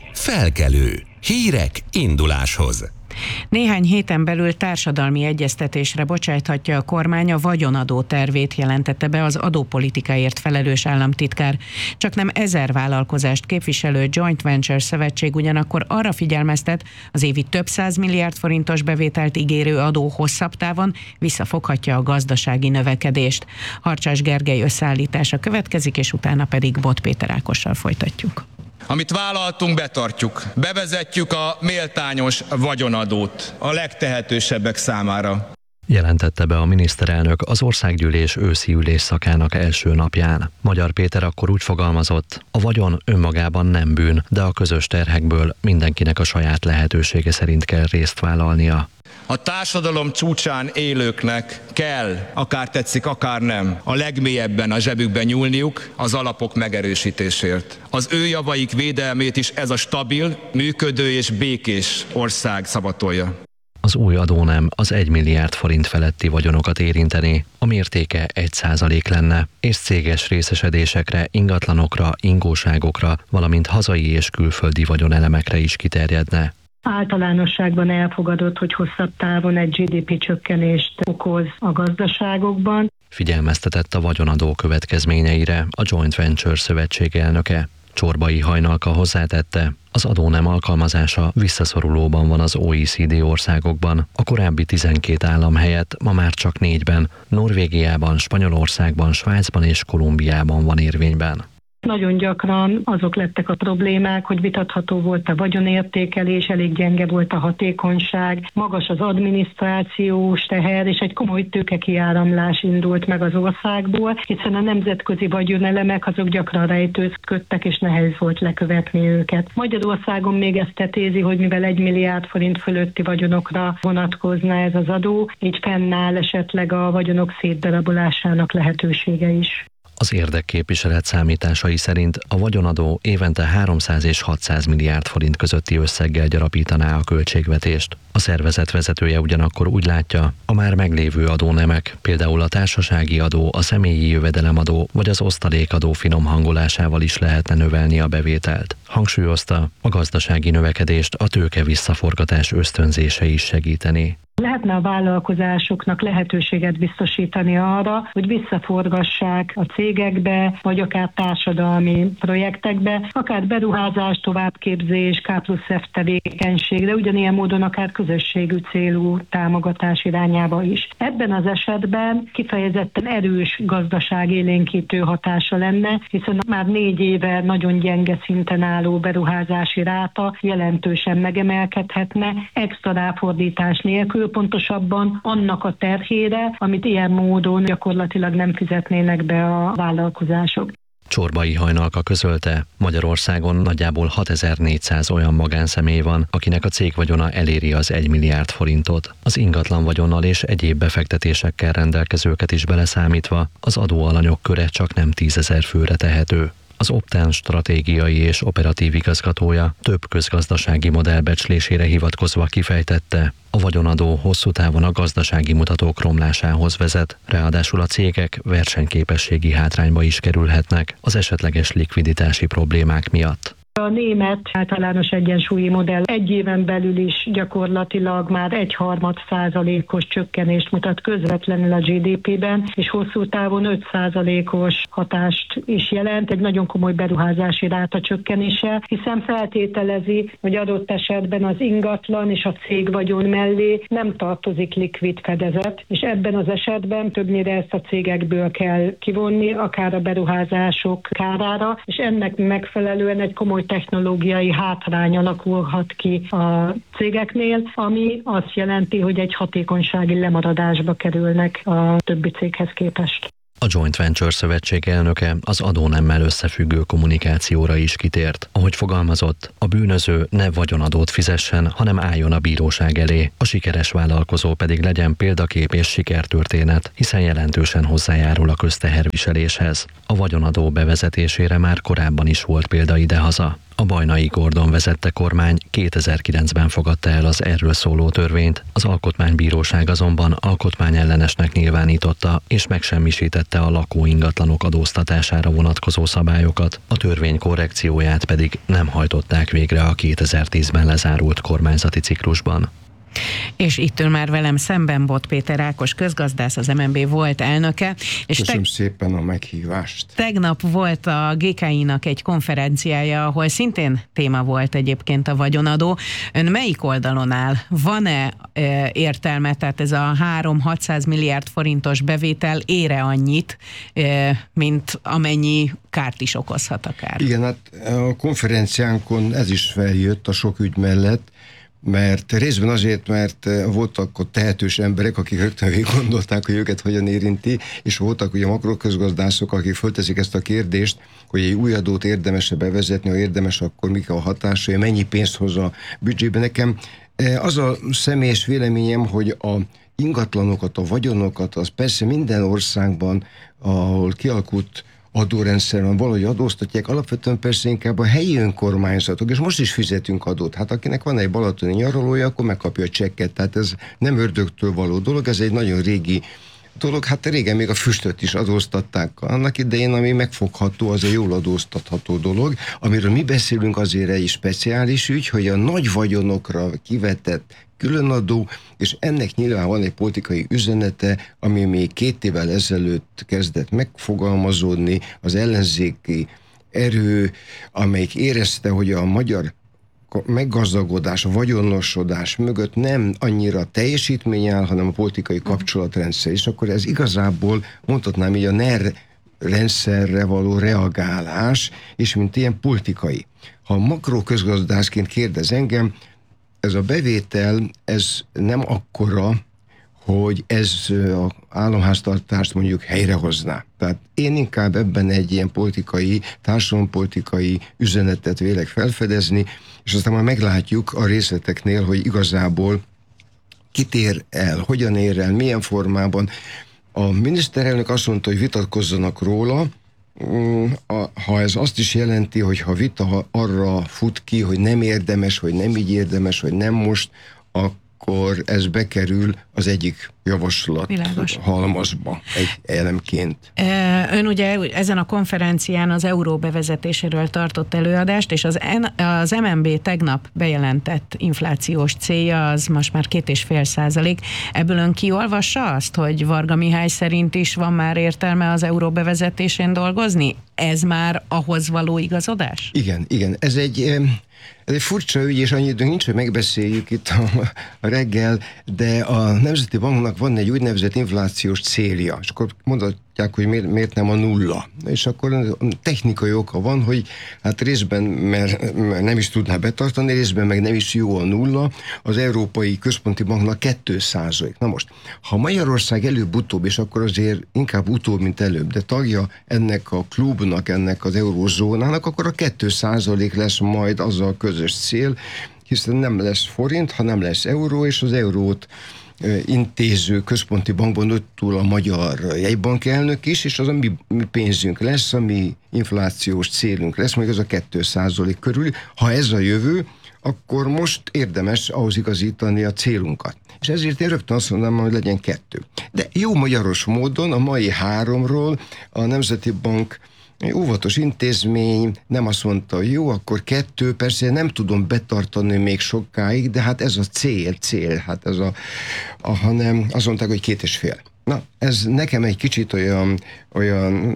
Felkelő. Hírek induláshoz. Néhány héten belül társadalmi egyeztetésre bocsájthatja a kormány a vagyonadó tervét, jelentette be az adópolitikáért felelős államtitkár. Csaknem 1000 vállalkozást képviselő Joint Venture Szövetség ugyanakkor arra figyelmeztet, az évi több 100 milliárd forintos bevételt ígérő adó hosszabb távon visszafoghatja a gazdasági növekedést. Harcsás Gergely összeállítása következik, és utána pedig Bot Péter Ákossal folytatjuk. Amit vállaltunk, betartjuk. Bevezetjük a méltányos vagyonadót a legtehetősebbek számára. Jelentette be a miniszterelnök az országgyűlés őszi ülésszakának első napján. Magyar Péter akkor úgy fogalmazott, a vagyon önmagában nem bűn, de a közös terhekből mindenkinek a saját lehetősége szerint kell részt vállalnia. A társadalom csúcsán élőknek kell, akár tetszik, akár nem, a legmélyebben a zsebükben nyúlniuk az alapok megerősítésért. Az ő javaik védelmét is ez a stabil, működő és békés ország szavatolja. Az új adónem az 1 milliárd forint feletti vagyonokat érinteni, a mértéke 1% lenne, és céges részesedésekre, ingatlanokra, ingóságokra, valamint hazai és külföldi vagyonelemekre is kiterjedne. Általánosságban elfogadott, hogy hosszabb távon egy GDP csökkenést okoz a gazdaságokban. Figyelmeztetett a vagyonadó következményeire a Joint Venture Szövetség elnöke. Csorbai Hajnalka hozzátette, az adónem alkalmazása visszaszorulóban van az OECD országokban, a korábbi 12 állam helyett ma már csak 4-ben, Norvégiában, Spanyolországban, Svájcban és Kolumbiában van érvényben. Nagyon gyakran azok lettek a problémák, hogy vitatható volt a vagyonértékelés, elég gyenge volt a hatékonyság, magas az adminisztrációs teher, és egy komoly tőkekiáramlás indult meg az országból, hiszen a nemzetközi vagyonelemek azok gyakran rejtőzködtek, és nehéz volt lekövetni őket. Magyarországon még ezt tetézi, hogy mivel 1 milliárd forint fölötti vagyonokra vonatkozna ez az adó, így fennáll esetleg a vagyonok szétdarabolásának lehetősége is. Az érdekképviselet számításai szerint a vagyonadó évente 300 és 600 milliárd forint közötti összeggel gyarapítaná a költségvetést. A szervezet vezetője ugyanakkor úgy látja, a már meglévő adónemek, például a társasági adó, a személyi jövedelemadó vagy az osztalékadó finom hangolásával is lehetne növelni a bevételt. Hangsúlyozta, a gazdasági növekedést a tőke visszaforgatás ösztönzése is segíteni. Lehetne a vállalkozásoknak lehetőséget biztosítani arra, hogy visszaforgassák a cégekbe, vagy akár társadalmi projektekbe, akár beruházás, továbbképzés, K+F tevékenység, de ugyanilyen módon akár közösségű célú támogatás irányába is. Ebben az esetben kifejezetten erős gazdaságélénkítő hatása lenne, hiszen már 4 éve nagyon gyenge szinten álló beruházási ráta jelentősen megemelkedhetne, extra ráfordítás nélkül, pontosabban annak a terhére, amit ilyen módon gyakorlatilag nem fizetnének be a vállalkozások. Csorbai Hajnalka közölte, Magyarországon nagyjából 6400 olyan magánszemély van, akinek a cégvagyona eléri az 1 milliárd forintot. Az ingatlan vagyonnal és egyéb befektetésekkel rendelkezőket is beleszámítva, az adóalanyok köre csak nem 10 000 főre tehető. az Optán stratégiai és operatív igazgatója több közgazdasági modell becslésére hivatkozva kifejtette, a vagyonadó hosszú távon a gazdasági mutatók romlásához vezet, ráadásul a cégek versenyképességi hátrányba is kerülhetnek az esetleges likviditási problémák miatt. A német általános egyensúlyi modell egy éven belül is gyakorlatilag már 1/3%-os csökkenést mutat közvetlenül a GDP-ben, és hosszú távon 5%-os hatást is jelent, egy nagyon komoly beruházási ráta csökkenése, hiszen feltételezi, hogy adott esetben az ingatlan és a cégvagyon mellé nem tartozik likvid fedezet, és ebben az esetben többnyire ezt a cégekből kell kivonni, akár a beruházások kárára, és ennek megfelelően egy komoly technológiai hátrány alakulhat ki a cégeknél, ami azt jelenti, hogy egy hatékonysági lemaradásba kerülnek a többi céghez képest. A Joint Venture Szövetség elnöke az adónemmel összefüggő kommunikációra is kitért. Ahogy fogalmazott, a bűnöző ne vagyonadót fizessen, hanem álljon a bíróság elé. A sikeres vállalkozó pedig legyen példakép és sikertörténet, hiszen jelentősen hozzájárul a közteherviseléshez. A vagyonadó bevezetésére már korábban is volt példa idehaza. A Bajnai Gordon vezette kormány 2009-ben fogadta el az erről szóló törvényt, az Alkotmánybíróság azonban alkotmányellenesnek nyilvánította és megsemmisítette a lakóingatlanok adóztatására vonatkozó szabályokat, a törvény korrekcióját pedig nem hajtották végre a 2010-ben lezárult kormányzati ciklusban. És itt ül már velem szemben Bot Péter Ákos közgazdász, az MNB volt elnöke. És köszönöm szépen a meghívást. Tegnap volt a GKI-nak egy konferenciája, ahol szintén téma volt egyébként a vagyonadó. Ön melyik oldalon áll? Van-e értelme, tehát ez a 3-600 milliárd forintos bevétel ére annyit, mint amennyi kárt is okozhat akár? Igen, hát a konferenciánkon ez is feljött a sok ügy mellett, mert részben azért, mert voltak ott tehetős emberek, akik rögtön végig gondolták, hogy őket hogyan érinti, és voltak ugye makroközgazdászok, akik fölteszik ezt a kérdést, hogy egy új adót érdemes-e bevezetni, ha érdemes, akkor mik a hatásai, mennyi pénzt hoz a büdzsébe. Nekem az a személyes véleményem, hogy a ingatlanokat, a vagyonokat, az persze minden országban, ahol kialakult adórendszerben valahogy adóztatják, alapvetően persze inkább a helyi önkormányzatok, és most is fizetünk adót. Hát akinek van egy balatoni nyaralója, akkor megkapja a csekket, tehát ez nem ördögtől való dolog, ez egy nagyon régi dolog, hát régen még a füstöt is adóztatták annak idején, ami megfogható, az egy jól adóztatható dolog. Amiről mi beszélünk, azért egy speciális ügy, hogy a nagy vagyonokra kivetett különadó, és ennek nyilván van egy politikai üzenete, ami még 2 évvel ezelőtt kezdett megfogalmazódni, az ellenzéki erő, amelyik érezte, hogy a magyar meggazdagodás, a vagyonosodás mögött nem annyira teljesítmény áll, hanem a politikai kapcsolatrendszer. És akkor ez igazából, mondhatnám így, a NER rendszerre való reagálás, és mint ilyen politikai. Ha makroközgazdászként kérdez engem, ez a bevétel, ez nem akkora, hogy ez az államháztartást mondjuk helyrehozná. Tehát én inkább ebben egy ilyen politikai, társadalompolitikai üzenetet vélek felfedezni, és aztán már meglátjuk a részleteknél, hogy igazából kit ér el, hogyan ér el, milyen formában. A miniszterelnök azt mondta, hogy vitatkozzanak róla, ha ez azt is jelenti, hogy ha vita arra fut ki, hogy nem érdemes, vagy nem így érdemes, vagy nem most, akkor ez bekerül az egyik javaslat Világos. halmazba egy elemként. Ön ugye ezen a konferencián az euró bevezetéséről tartott előadást, és az MNB tegnap bejelentett inflációs célja az most már 2,5%. Ebből ön kiolvassa azt, hogy Varga Mihály szerint is van már értelme az euró bevezetésén dolgozni? Ez már ahhoz való igazodás? Igen. Ez egy furcsa ügy, és annyi időnk nincs, hogy megbeszéljük itt a reggel, de a Nemzeti Banknak van egy úgynevezett inflációs célja, és akkor mondhatják, hogy miért nem a 0. És akkor technikai oka van, hogy hát részben, mert nem is tudná betartani, részben meg nem is jó a 0, az Európai Központi Banknak 2%. Na most, ha Magyarország előbb-utóbb, és akkor azért inkább utóbb, mint előbb, de tagja ennek a klubnak, ennek az eurózónának, akkor a 2% lesz majd az a közös cél, hiszen nem lesz forint, ha nem lesz euró, és az eurót intéző központi bankban ott túl a magyar jegybank elnök is, és az a mi pénzünk lesz, a mi inflációs célunk lesz, még az a 2% körül. Ha ez a jövő, akkor most érdemes ahhoz igazítani a célunkat. És ezért én rögtön azt mondom, hogy legyen 2. De jó magyaros módon a mai 3-ról a Nemzeti Bank óvatos intézmény nem azt mondta, hogy jó, akkor 2, persze nem tudom betartani még sokáig, de hát ez a cél, hát ez hanem azt mondták, hogy 2,5. Na, ez nekem egy kicsit olyan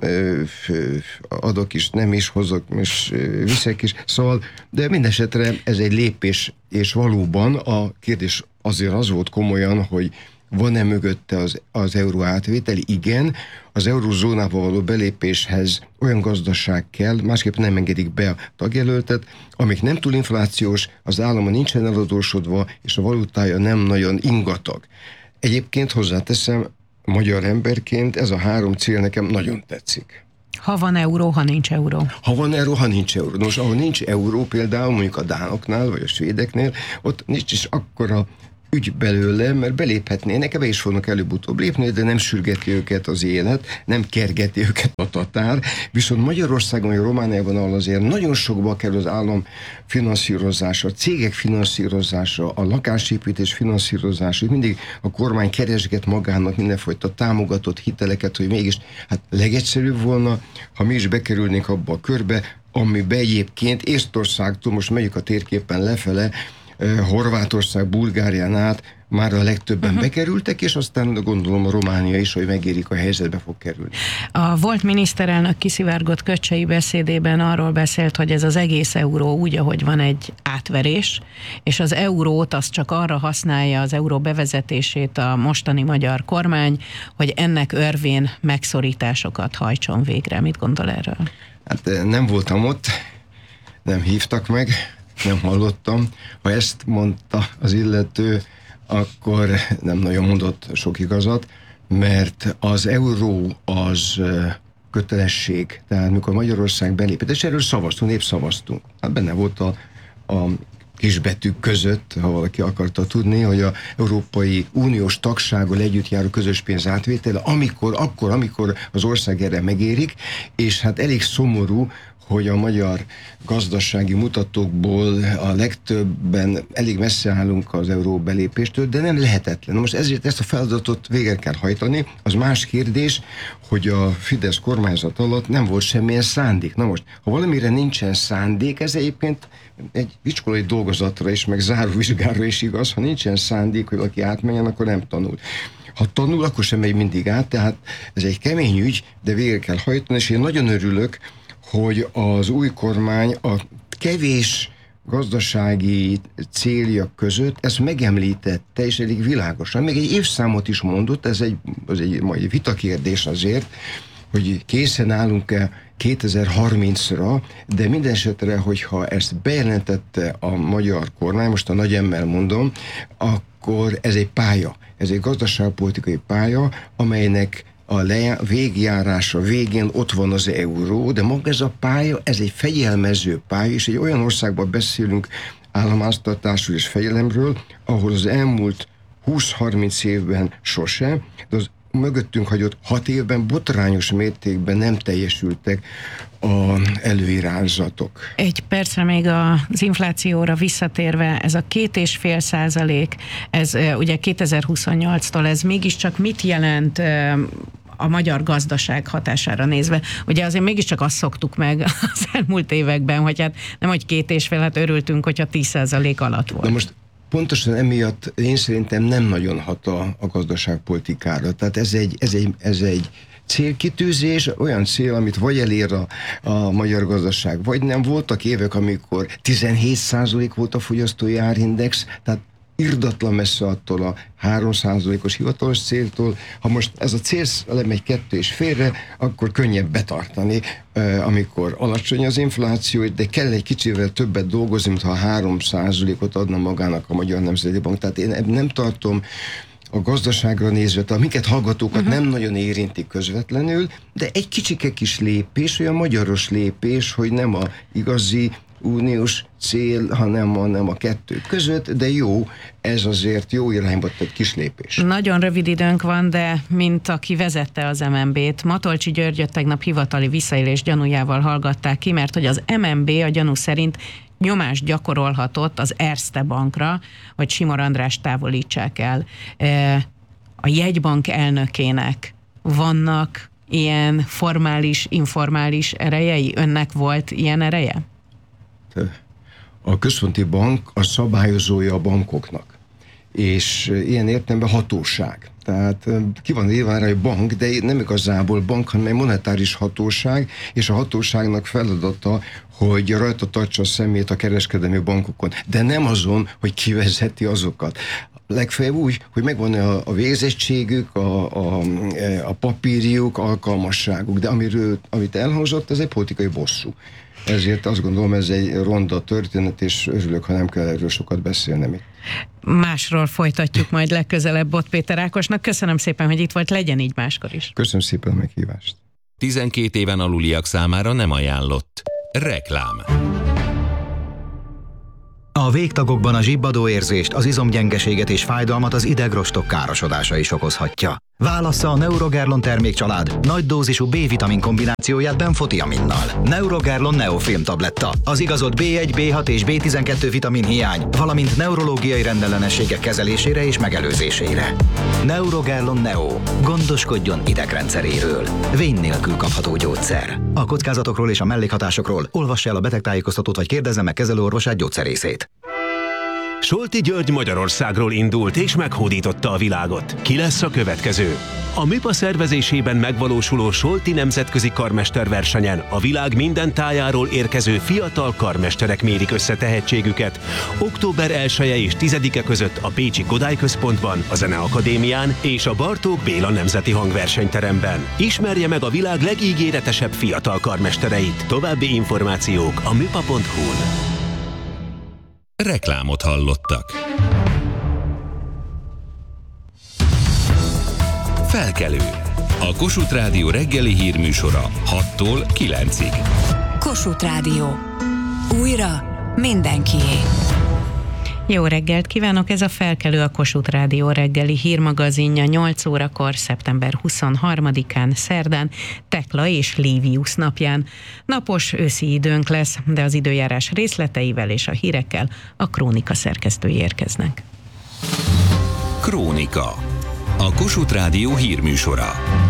adok is, nem is, hozok és viszek is, szóval, de mindesetre ez egy lépés, és valóban a kérdés azért az volt komolyan, hogy van-e mögötte az euró átvétel? Igen, az eurózónába való belépéshez olyan gazdaság kell, másképp nem engedik be a tagjelöltet, amik nem túl inflációs, az állama nincsen eladósodva, és a valutája nem nagyon ingatag. Egyébként hozzáteszem, magyar emberként ez a 3 cél nekem nagyon tetszik. Ha van euró, ha nincs euró. Ha van euró, ha nincs euró. Nos, ahol nincs euró, például mondjuk a dánoknál, vagy a svédeknél, ott nincs is akkora ügy belőle, mert beléphetnének, be is fognak előbb-utóbb lépni, de nem sürgeti őket az élet, nem kergeti őket a tatár. Viszont Magyarországon, vagy Romániában, ahol azért nagyon sokba kerül az állam finanszírozása, a cégek finanszírozása, a lakásépítés finanszírozása, mindig a kormány keresget magának mindenfajta támogatott hiteleket, hogy mégis hát legegyszerűbb volna, ha mi is bekerülnénk abba a körbe, amiben egyébként Észtországtól, most megyünk a térképen lefele, Horvátország, Bulgárián át már a legtöbben bekerültek, és aztán gondolom a Románia is, hogy megérik a helyzetbe fog kerülni. A volt miniszterelnök kiszivárgott Köcsei beszédében arról beszélt, hogy ez az egész euró úgy, ahogy van egy átverés, és az eurót azt csak arra használja, az euró bevezetését a mostani magyar kormány, hogy ennek örvén megszorításokat hajtson végre. Mit gondol erről? Hát nem voltam ott, nem hívtak meg, nem hallottam. Ha ezt mondta az illető, akkor nem nagyon mondott sok igazat, mert az euró az kötelesség. Tehát mikor Magyarország belépett, és erről szavaztunk, népszavaztunk. Hát benne volt a kisbetűk között, ha valaki akarta tudni, hogy az Európai Uniós tagsággal együtt járó közös pénz átvétele, amikor az ország erre megérik, és hát elég szomorú, hogy a magyar gazdasági mutatókból a legtöbben elég messze állunk az euró belépéstől, de nem lehetetlen. Na most ezért ezt a feladatot végre kell hajtani. Az más kérdés, hogy a Fidesz kormányzat alatt nem volt semmilyen szándék. Na most, ha valamire nincsen szándék, ez egyébként egy iskolai dolgozatra is, meg záróvizsgára is igaz, ha nincsen szándék, hogy valaki átmenjen, akkor nem tanul. Ha tanul, akkor sem megy mindig át, tehát ez egy kemény ügy, de végre kell hajtani, és én nagyon örülök, hogy az új kormány a kevés gazdasági célja között ezt megemlítette, és elég világosan. Még egy évszámot is mondott, ez egy majd vitakérdés azért, hogy készen állunk-e 2030-ra, de minden esetre, hogyha ezt bejelentette a magyar kormány, most a nagy emmel mondom, akkor ez egy pálya, ez egy gazdaságpolitikai pálya, amelynek a végjárása végén ott van az euró, de maga ez a pálya, ez egy fegyelmező pálya, és egy olyan országban beszélünk államháztartásról és fegyelemről, ahol az elmúlt 20-30 évben sose, de az mögöttünk hagyott 6 évben botrányos mértékben nem teljesültek az előirányzatok. Egy percre még az inflációra visszatérve, ez a 2,5%, ez ugye 2028-tól, ez mégiscsak mit jelent a magyar gazdaság hatására nézve? Ugye azért mégiscsak azt szoktuk meg az elmúlt években, hogy hát nem, hogy 2,5, hát örültünk, hogyha 10% alatt volt. Na most pontosan emiatt én szerintem nem nagyon hat a gazdaságpolitikára. Tehát ez egy célkitűzés, olyan cél, amit vagy elér a magyar gazdaság, vagy nem. Voltak évek, amikor 17% volt a fogyasztói árindex, tehát irdatlan messze attól a 3%-os hivatalos céltól. Ha most ez a cél lemegy 2,5-re, akkor könnyebb betartani, amikor alacsony az infláció, de kell egy kicsivel többet dolgozni, mintha 3%-ot adna magának a Magyar Nemzeti Bank. Tehát én nem tartom a gazdaságra nézve, tehát minket hallgatókat nem nagyon érinti közvetlenül, de egy kicsike kis lépés, olyan magyaros lépés, hogy nem a igazi uniós cél, hanem a kettő között, de jó, ez azért jó irányba tett kis lépés. Nagyon rövid időnk van, de mint aki vezette az MNB-t, Matolcsy Györgyöt tegnap hivatali visszaélés gyanújával hallgatták ki, mert hogy az MNB a gyanú szerint nyomást gyakorolhatott az Erste Bankra, hogy Simor Andrást távolítsák el. A jegybank elnökének vannak ilyen formális, informális erejei? Önnek volt ilyen ereje? A központi bank a szabályozója a bankoknak, és ilyen értelemben hatóság. Tehát ki van írva rá, hogy bank, de nem igazából bank, hanem egy monetáris hatóság, és a hatóságnak feladata, hogy rajta tartsa a szemét a kereskedelmi bankokon, de nem azon, hogy kivezeti azokat. Legfeljebb úgy, hogy megvan a végzettségük, a papírjuk, alkalmasságuk, de amit elhangzott, ez egy politikai bosszú. Ezért azt gondolom, ez egy ronda történet, és örülök, ha nem kell erről sokat beszélnem. Másról folytatjuk majd legközelebb Bot Péter Ákosnak. Köszönöm szépen, hogy itt volt, legyen így máskor is. Köszönöm szépen a meghívást. 12 éven aluliak számára nem ajánlott. Reklám. A végtagokban a zsibbadó érzést, az izomgyengeséget és fájdalmat az idegrostok károsodása is okozhatja. Válassza a Neurogerlon termékcsalád nagy dózisú B-vitamin kombinációját benfotiaminnal. Neurogerlon Neofilm tabletta. Az igazolt B1, B6 és B12 vitamin hiány, valamint neurológiai rendellenességek kezelésére és megelőzésére. Neurogerlon Neo. Gondoskodjon idegrendszeréről. Vény nélkül kapható gyógyszer. A kockázatokról és a mellékhatásokról olvassa el a betegtájékoztatót vagy kérdezze meg kezelőorvosát, gyógyszerészét. Solti György Magyarországról indult és meghódította a világot. Ki lesz a következő? A MIPA szervezésében megvalósuló Solti nemzetközi karmesterversenyen a világ minden tájáról érkező fiatal karmesterek mérik össze tehetségüket. Október 1-e és 10-e között a Pécsi Kodály Központban, a Zeneakadémián és a Bartók Béla Nemzeti Hangversenyteremben. Ismerje meg a világ legígéretesebb fiatal karmestereit. További információk a mipa.hu-n. Reklámot hallottak. Felkelő. A Kossuth Rádió reggeli hírműsora 6-tól 9-ig. Kossuth Rádió. Újra mindenkié. Jó reggelt kívánok, ez a Felkelő, a Kossuth Rádió reggeli hírmagazinja 8 órakor, szeptember 23-án, szerdán, Tekla és Livius napján. Napos őszi időnk lesz, de az időjárás részleteivel és a hírekkel a Krónika szerkesztői érkeznek. Krónika. A Kossuth Rádió hírműsora.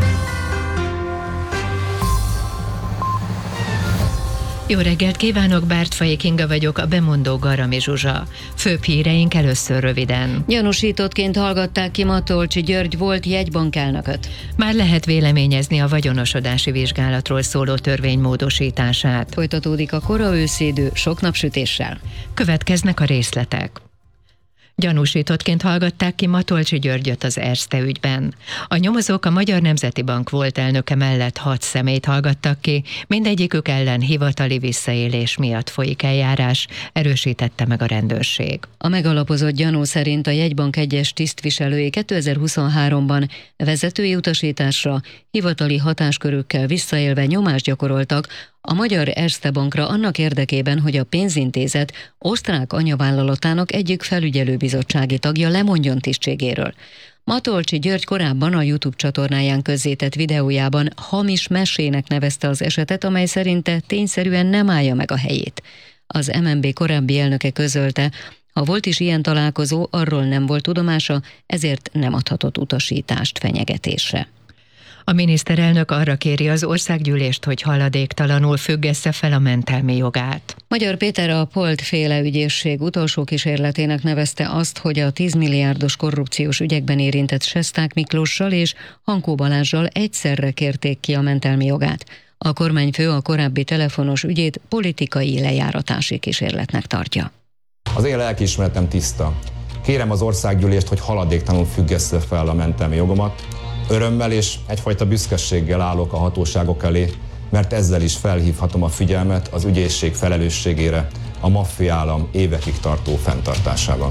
Jó reggelt kívánok, Bártfai Kinga vagyok, a bemondó Garami Zsuzsa. Főbb híreink először röviden. Gyanúsítottként hallgatták ki Matolcsy György volt jegybankelnököt. Már lehet véleményezni a vagyonosodási vizsgálatról szóló törvény módosítását. Folytatódik a kora őszi idő sok napsütéssel. Következnek a részletek. Gyanúsítottként hallgatták ki Matolcsy Györgyöt az Erste ügyben. A nyomozók a Magyar Nemzeti Bank volt elnöke mellett 6 személyt hallgattak ki, mindegyikük ellen hivatali visszaélés miatt folyik eljárás, erősítette meg a rendőrség. A megalapozott gyanú szerint a jegybank egyes tisztviselői 2023-ban vezetői utasításra, hivatali hatáskörükkel visszaélve nyomást gyakoroltak a Magyar Erste Bankra annak érdekében, hogy a pénzintézet osztrák anyavállalatának egyik felügyelőbizottsági tagja lemondjon tisztségéről. Matolcsy György korábban a YouTube csatornáján közzétett videójában hamis mesének nevezte az esetet, amely szerinte tényszerűen nem állja meg a helyét. Az MNB korábbi elnöke közölte, ha volt is ilyen találkozó, arról nem volt tudomása, ezért nem adhatott utasítást fenyegetésre. A miniszterelnök arra kéri az országgyűlést, hogy haladéktalanul függesse fel a mentelmi jogát. Magyar Péter a Polt-féle ügyészség utolsó kísérletének nevezte azt, hogy a 10 milliárdos korrupciós ügyekben érintett Sesták Miklóssal és Hankó Balázssal egyszerre kérték ki a mentelmi jogát. A kormányfő a korábbi telefonos ügyét politikai lejáratási kísérletnek tartja. Az én lelkiismeretem tiszta. Kérem az országgyűlést, hogy haladéktalanul függesse fel a mentelmi jogomat. Örömmel és egyfajta büszkeséggel állok a hatóságok elé, mert ezzel is felhívhatom a figyelmet az ügyészség felelősségére a maffiaállam évekig tartó fenntartásában.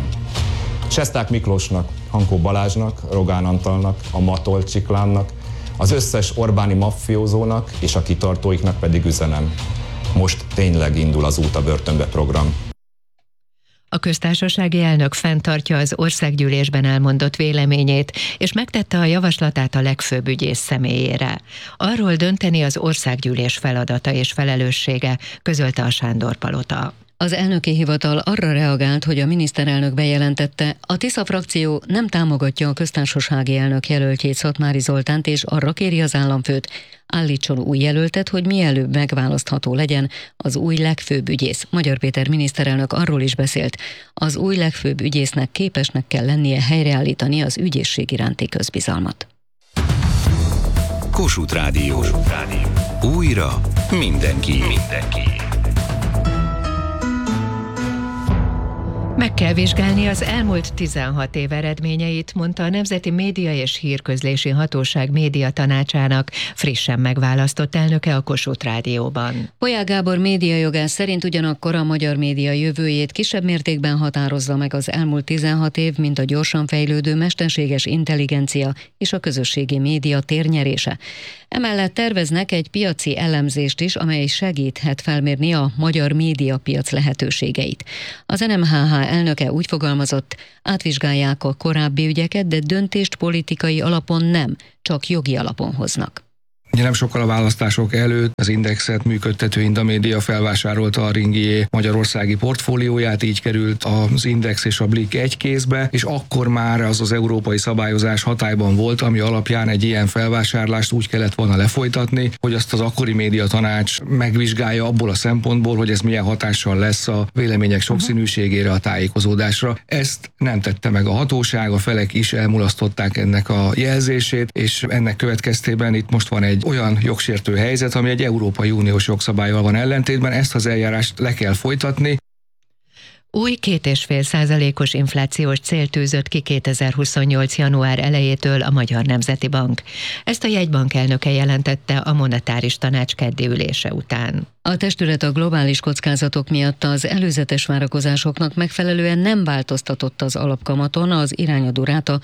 Sesták Miklósnak, Hankó Balázsnak, Rogán Antalnak, a Matolcsy klánnak, az összes Orbáni maffiózónak és a kitartóiknak pedig üzenem. Most tényleg indul az Út a börtönbe program. A köztársasági elnök fenntartja az országgyűlésben elmondott véleményét, és megtette a javaslatát a legfőbb ügyész személyére. Arról dönteni az országgyűlés feladata és felelőssége, közölte a Sándor-palota. Az elnöki hivatal arra reagált, hogy a miniszterelnök bejelentette, a Tisza frakció nem támogatja a köztársasági elnök jelöltjét, Szatmári Zoltánt, és arra kéri az államfőt, állítson új jelöltet, hogy mielőbb megválasztható legyen az új legfőbb ügyész. Magyar Péter miniszterelnök arról is beszélt, az új legfőbb ügyésznek képesnek kell lennie helyreállítani az ügyészség iránti közbizalmat. Kossuth Rádió. Újra mindenki. Meg kell vizsgálni az elmúlt 16 év eredményeit, mondta a Nemzeti Média és Hírközlési Hatóság médiatanácsának frissen megválasztott elnöke a Kossuth Rádióban. Polyák Gábor médiajogász szerint ugyanakkor a magyar média jövőjét kisebb mértékben határozza meg az elmúlt 16 év, mint a gyorsan fejlődő mesterséges intelligencia és a közösségi média térnyerése. Emellett terveznek egy piaci elemzést is, amely segíthet felmérni a magyar médiapiac lehetőségeit. Az NMHH elnöke úgy fogalmazott, átvizsgálják a korábbi ügyeket, de döntést politikai alapon nem, csak jogi alapon hoznak. Ugye nem sokkal a választások előtt az Indexet működtető Indamédia felvásárolta a Ringié magyarországi portfólióját, így került az Index és a Blick egy kézbe, és akkor már az európai szabályozás hatályban volt, ami alapján egy ilyen felvásárlást úgy kellett volna lefolytatni, hogy azt az akkori médiatanács megvizsgálja abból a szempontból, hogy ez milyen hatással lesz a vélemények sokszínűségére, a tájékozódásra. Ezt nem tette meg a hatóság, a felek is elmulasztották ennek a jelzését, és ennek következtében itt most van egy olyan jogsértő helyzet, ami egy Európai Uniós jogszabállyal van ellentétben, ezt az eljárást le kell folytatni. Új 2,5%-os inflációs cél tűzött ki 2028. január elejétől a Magyar Nemzeti Bank. Ezt a jegybank elnöke jelentette a monetáris tanács keddi ülése után. A testület a globális kockázatok miatt az előzetes várakozásoknak megfelelően nem változtatott az alapkamaton, az irányadó ráta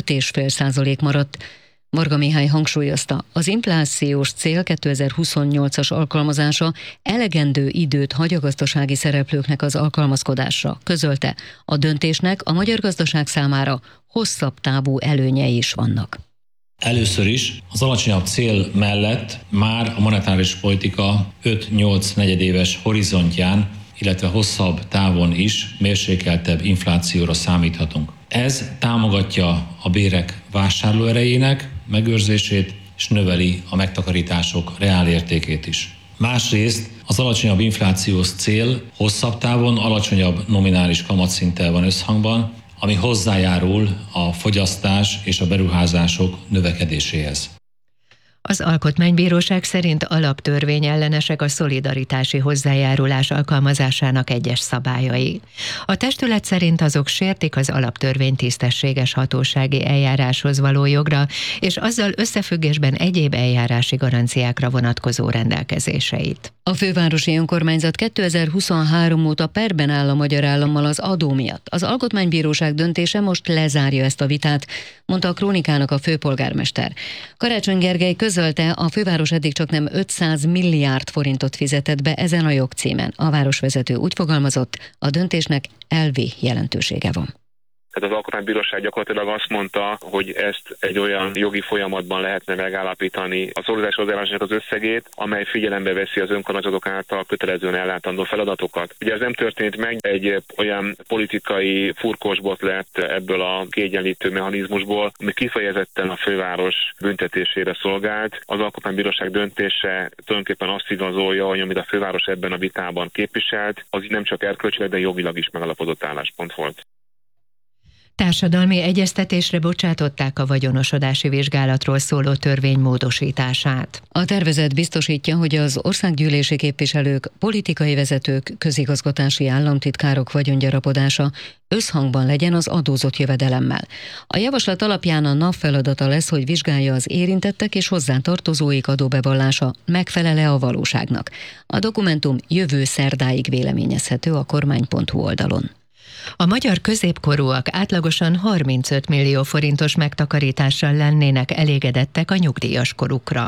5,5% maradt. Varga Mihály hangsúlyozta, az inflációs cél 2028-as alkalmazása elegendő időt hagy a gazdasági szereplőknek az alkalmazkodásra. Közölte, a döntésnek a magyar gazdaság számára hosszabb távú előnyei is vannak. Először is az alacsonyabb cél mellett már a monetáris politika 5-8 negyedéves horizontján, illetve hosszabb távon is mérsékeltebb inflációra számíthatunk. Ez támogatja a bérek vásárlóerejének megőrzését, és növeli a megtakarítások reálértékét is. Másrészt az alacsonyabb inflációs cél hosszabb távon alacsonyabb nominális kamatszinttel van összhangban, ami hozzájárul a fogyasztás és a beruházások növekedéséhez. Az Alkotmánybíróság szerint alaptörvényellenesek a szolidaritási hozzájárulás alkalmazásának egyes szabályai. A testület szerint azok sértik az alaptörvény tisztességes hatósági eljáráshoz való jogra, és azzal összefüggésben egyéb eljárási garanciákra vonatkozó rendelkezéseit. A fővárosi önkormányzat 2023 óta perben áll a magyar állammal az adó miatt. Az Alkotmánybíróság döntése most lezárja ezt a vitát, mondta a Krónikának a főpolgármester. Karácsony Gergely közölte, a főváros eddig csak nem 500 milliárd forintot fizetett be ezen a jogcímen. A városvezető úgy fogalmazott, a döntésnek elvi jelentősége van. Tehát az Alkotmánybíróság gyakorlatilag azt mondta, hogy ezt egy olyan jogi folyamatban lehetne megállapítani a szolidaritás hozzájárulásnak az összegét, amely figyelembe veszi az önkormányzatok által kötelezően ellátandó feladatokat. Ugye ez nem történt meg, egy olyan politikai furkósbot lett ebből a kiegyenlítő mechanizmusból, ami kifejezetten a főváros büntetésére szolgált. Az Alkotmánybíróság döntése tulajdonképpen azt igazolja, hogy amit a főváros ebben a vitában képviselt, az nem csak erkölcsileg, de jogilag is megalapozott álláspont volt. Társadalmi egyeztetésre bocsátották a vagyonosodási vizsgálatról szóló törvény módosítását. A tervezet biztosítja, hogy az országgyűlési képviselők, politikai vezetők, közigazgatási államtitkárok vagyongyarapodása összhangban legyen az adózott jövedelemmel. A javaslat alapján a NAV feladata lesz, hogy vizsgálja az érintettek és hozzátartozóik adóbevallása megfelel-e a valóságnak. A dokumentum jövő szerdáig véleményezhető a kormány.hu oldalon. A magyar középkorúak átlagosan 35 millió forintos megtakarítással lennének elégedettek a nyugdíjas korukra.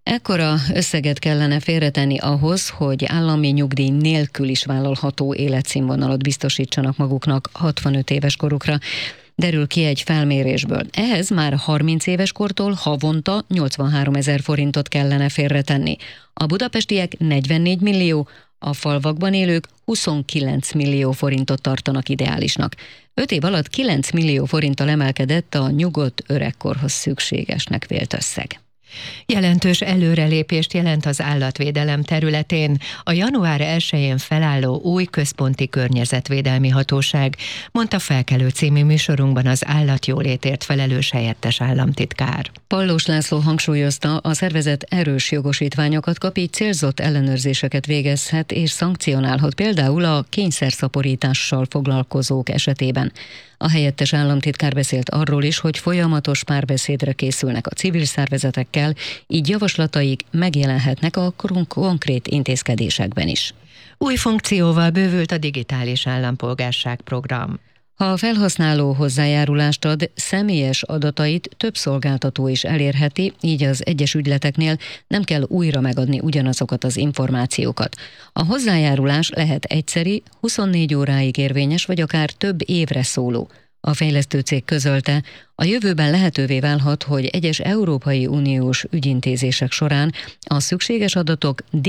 Ekkora összeget kellene félretenni ahhoz, hogy állami nyugdíj nélkül is vállalható életszínvonalat biztosítsanak maguknak 65 éves korukra, derül ki egy felmérésből. Ehhez már 30 éves kortól havonta 83 000 forintot kellene félretenni. A budapestiek 44 millió, a falvakban élők 29 millió forintot tartanak ideálisnak. 5 év alatt 9 millió forinttal emelkedett a nyugodt öregkorhoz szükségesnek vélt összeg. Jelentős előrelépést jelent az állatvédelem területén a január 1-én felálló új központi környezetvédelmi hatóság, mondta Felkelő című műsorunkban az állatjólétért felelős helyettes államtitkár. Pallós László hangsúlyozta, a szervezet erős jogosítványokat kap, így célzott ellenőrzéseket végezhet és szankcionálhat, például a kényszerszaporítással foglalkozók esetében. A helyettes államtitkár beszélt arról is, hogy folyamatos párbeszédre készülnek a civil szervezetekkel, így javaslataik megjelenhetnek a konkrét intézkedésekben is. Új funkcióval bővült a digitális állampolgárság program. Ha a felhasználó hozzájárulást ad, személyes adatait több szolgáltató is elérheti, így az egyes ügyleteknél nem kell újra megadni ugyanazokat az információkat. A hozzájárulás lehet egyszeri, 24 óráig érvényes, vagy akár több évre szóló. A fejlesztő cég közölte, a jövőben lehetővé válhat, hogy egyes Európai Uniós ügyintézések során a szükséges adatok